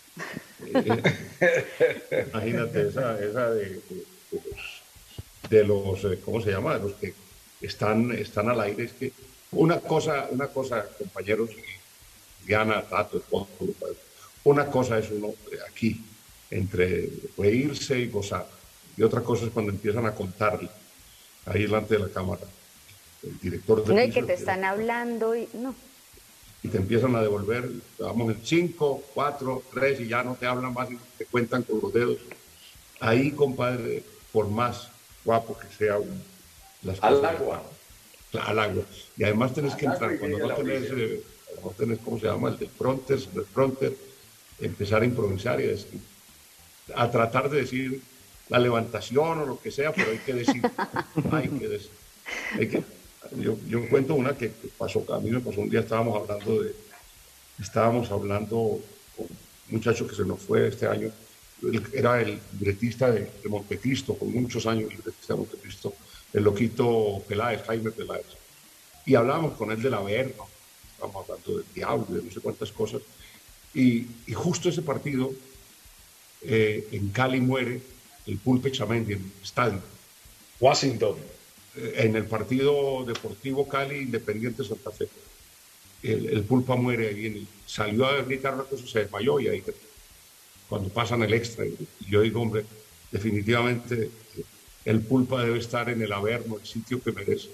Imagínate esa, esa de, de, de los, de los, ¿cómo se llama? De los que están, están al aire. Es que una cosa, una cosa, compañeros, Diana, Tato, una cosa es uno aquí, entre reírse y gozar, y otra cosa es cuando empiezan a contarle ahí delante de la cámara, el director de no, y que te están hablando y no. Y te empiezan a devolver, vamos en cinco, cuatro, tres, y ya no te hablan más y te cuentan con los dedos. Ahí, compadre, por más guapo que sea uno, las al cosas, agua. Al agua. Y además tenés que entrar, cuando no tenés, eh, no tenés, ¿cómo se llama? El del fronter, el fronter, empezar a improvisar y a decir, a tratar de decir la levantación o lo que sea, pero hay que decir, hay que decir, hay que... Yo, yo cuento una que pasó, a mí me pasó un día, estábamos hablando de, estábamos hablando con un muchacho que se nos fue este año, él era el libretista de, de Montecristo, con muchos años libretista de Montecristo, el loquito Peláez, Jaime Peláez, y hablábamos con él del Averno, estábamos hablando del diablo, de no sé cuántas cosas, y, y justo ese partido, eh, en Cali muere el Pulpe Chamendi en el estadio. Washington. En el partido Deportivo Cali Independiente Santa Fe. El, el Pulpa muere ahí, en el, salió a gritar una cosa, se desmayó, y ahí cuando pasan el extra, y yo digo, hombre, definitivamente el Pulpa debe estar en el Averno, el sitio que merece.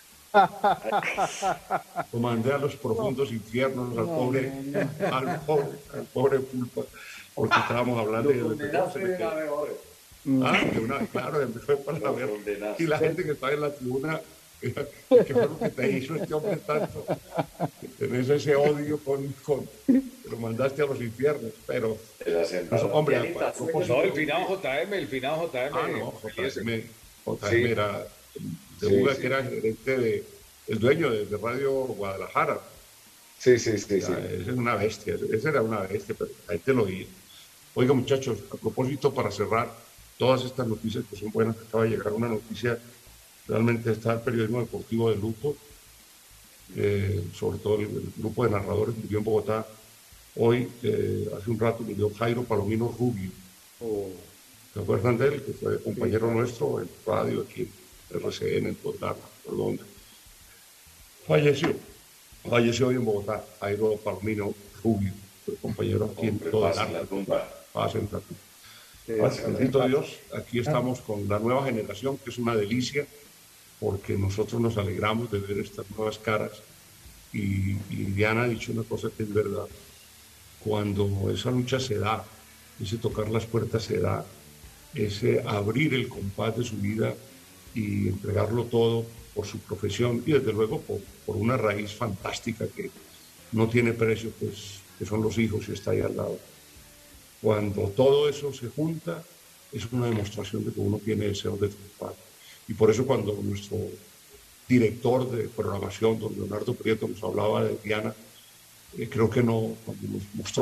Lo mandé a los profundos no, infiernos al, no, pobre, no, no. al pobre, al pobre Pulpa, porque estábamos hablando de, de, de Ah, de una, claro, fue para la ver. Y la gente que estaba en la tribuna, ¿qué fue lo que te hizo este hombre tanto? Tenés ese odio con, con lo mandaste a los infiernos, pero pues, hombre, no, el finado J M, el finado J M. Ah, no, J M, J M sí. Era de sí, Uga, sí. Que era gerente de, el dueño de, de Radio Guadalajara. Sí, sí, sí, o sea, sí. Esa es una bestia, esa era una bestia, pero la gente lo oía. Oiga, muchachos, a propósito, para cerrar todas estas noticias que son buenas, acaba de llegar una noticia, realmente está el periodismo deportivo de luto, eh, sobre todo el, el grupo de narradores murió en Bogotá. Hoy, eh, hace un rato, murió Jairo Palomino Rubio. Oh. ¿Se acuerdan de él? Que fue compañero sí, nuestro en radio, aquí en R C N, en Bogotá, por donde. Falleció, falleció hoy en Bogotá, Jairo Palomino Rubio, fue compañero aquí Hombre, en toda la tumba. Paz en la tumba. Bendito Dios, aquí estamos con la nueva generación, que es una delicia. porque nosotros nos alegramos de ver estas nuevas caras y, y Diana ha dicho una cosa que es verdad. Cuando esa lucha se da, ese tocar las puertas se da, ese abrir el compás de su vida y entregarlo todo por su profesión y desde luego por, por una raíz fantástica que no tiene precio, pues, que son los hijos y está ahí al lado. Cuando todo eso se junta, es una demostración de que uno tiene deseo de triunfar. Y por eso cuando nuestro director de programación, don Leonardo Prieto, nos hablaba de Diana, eh, creo que no, cuando nos mostró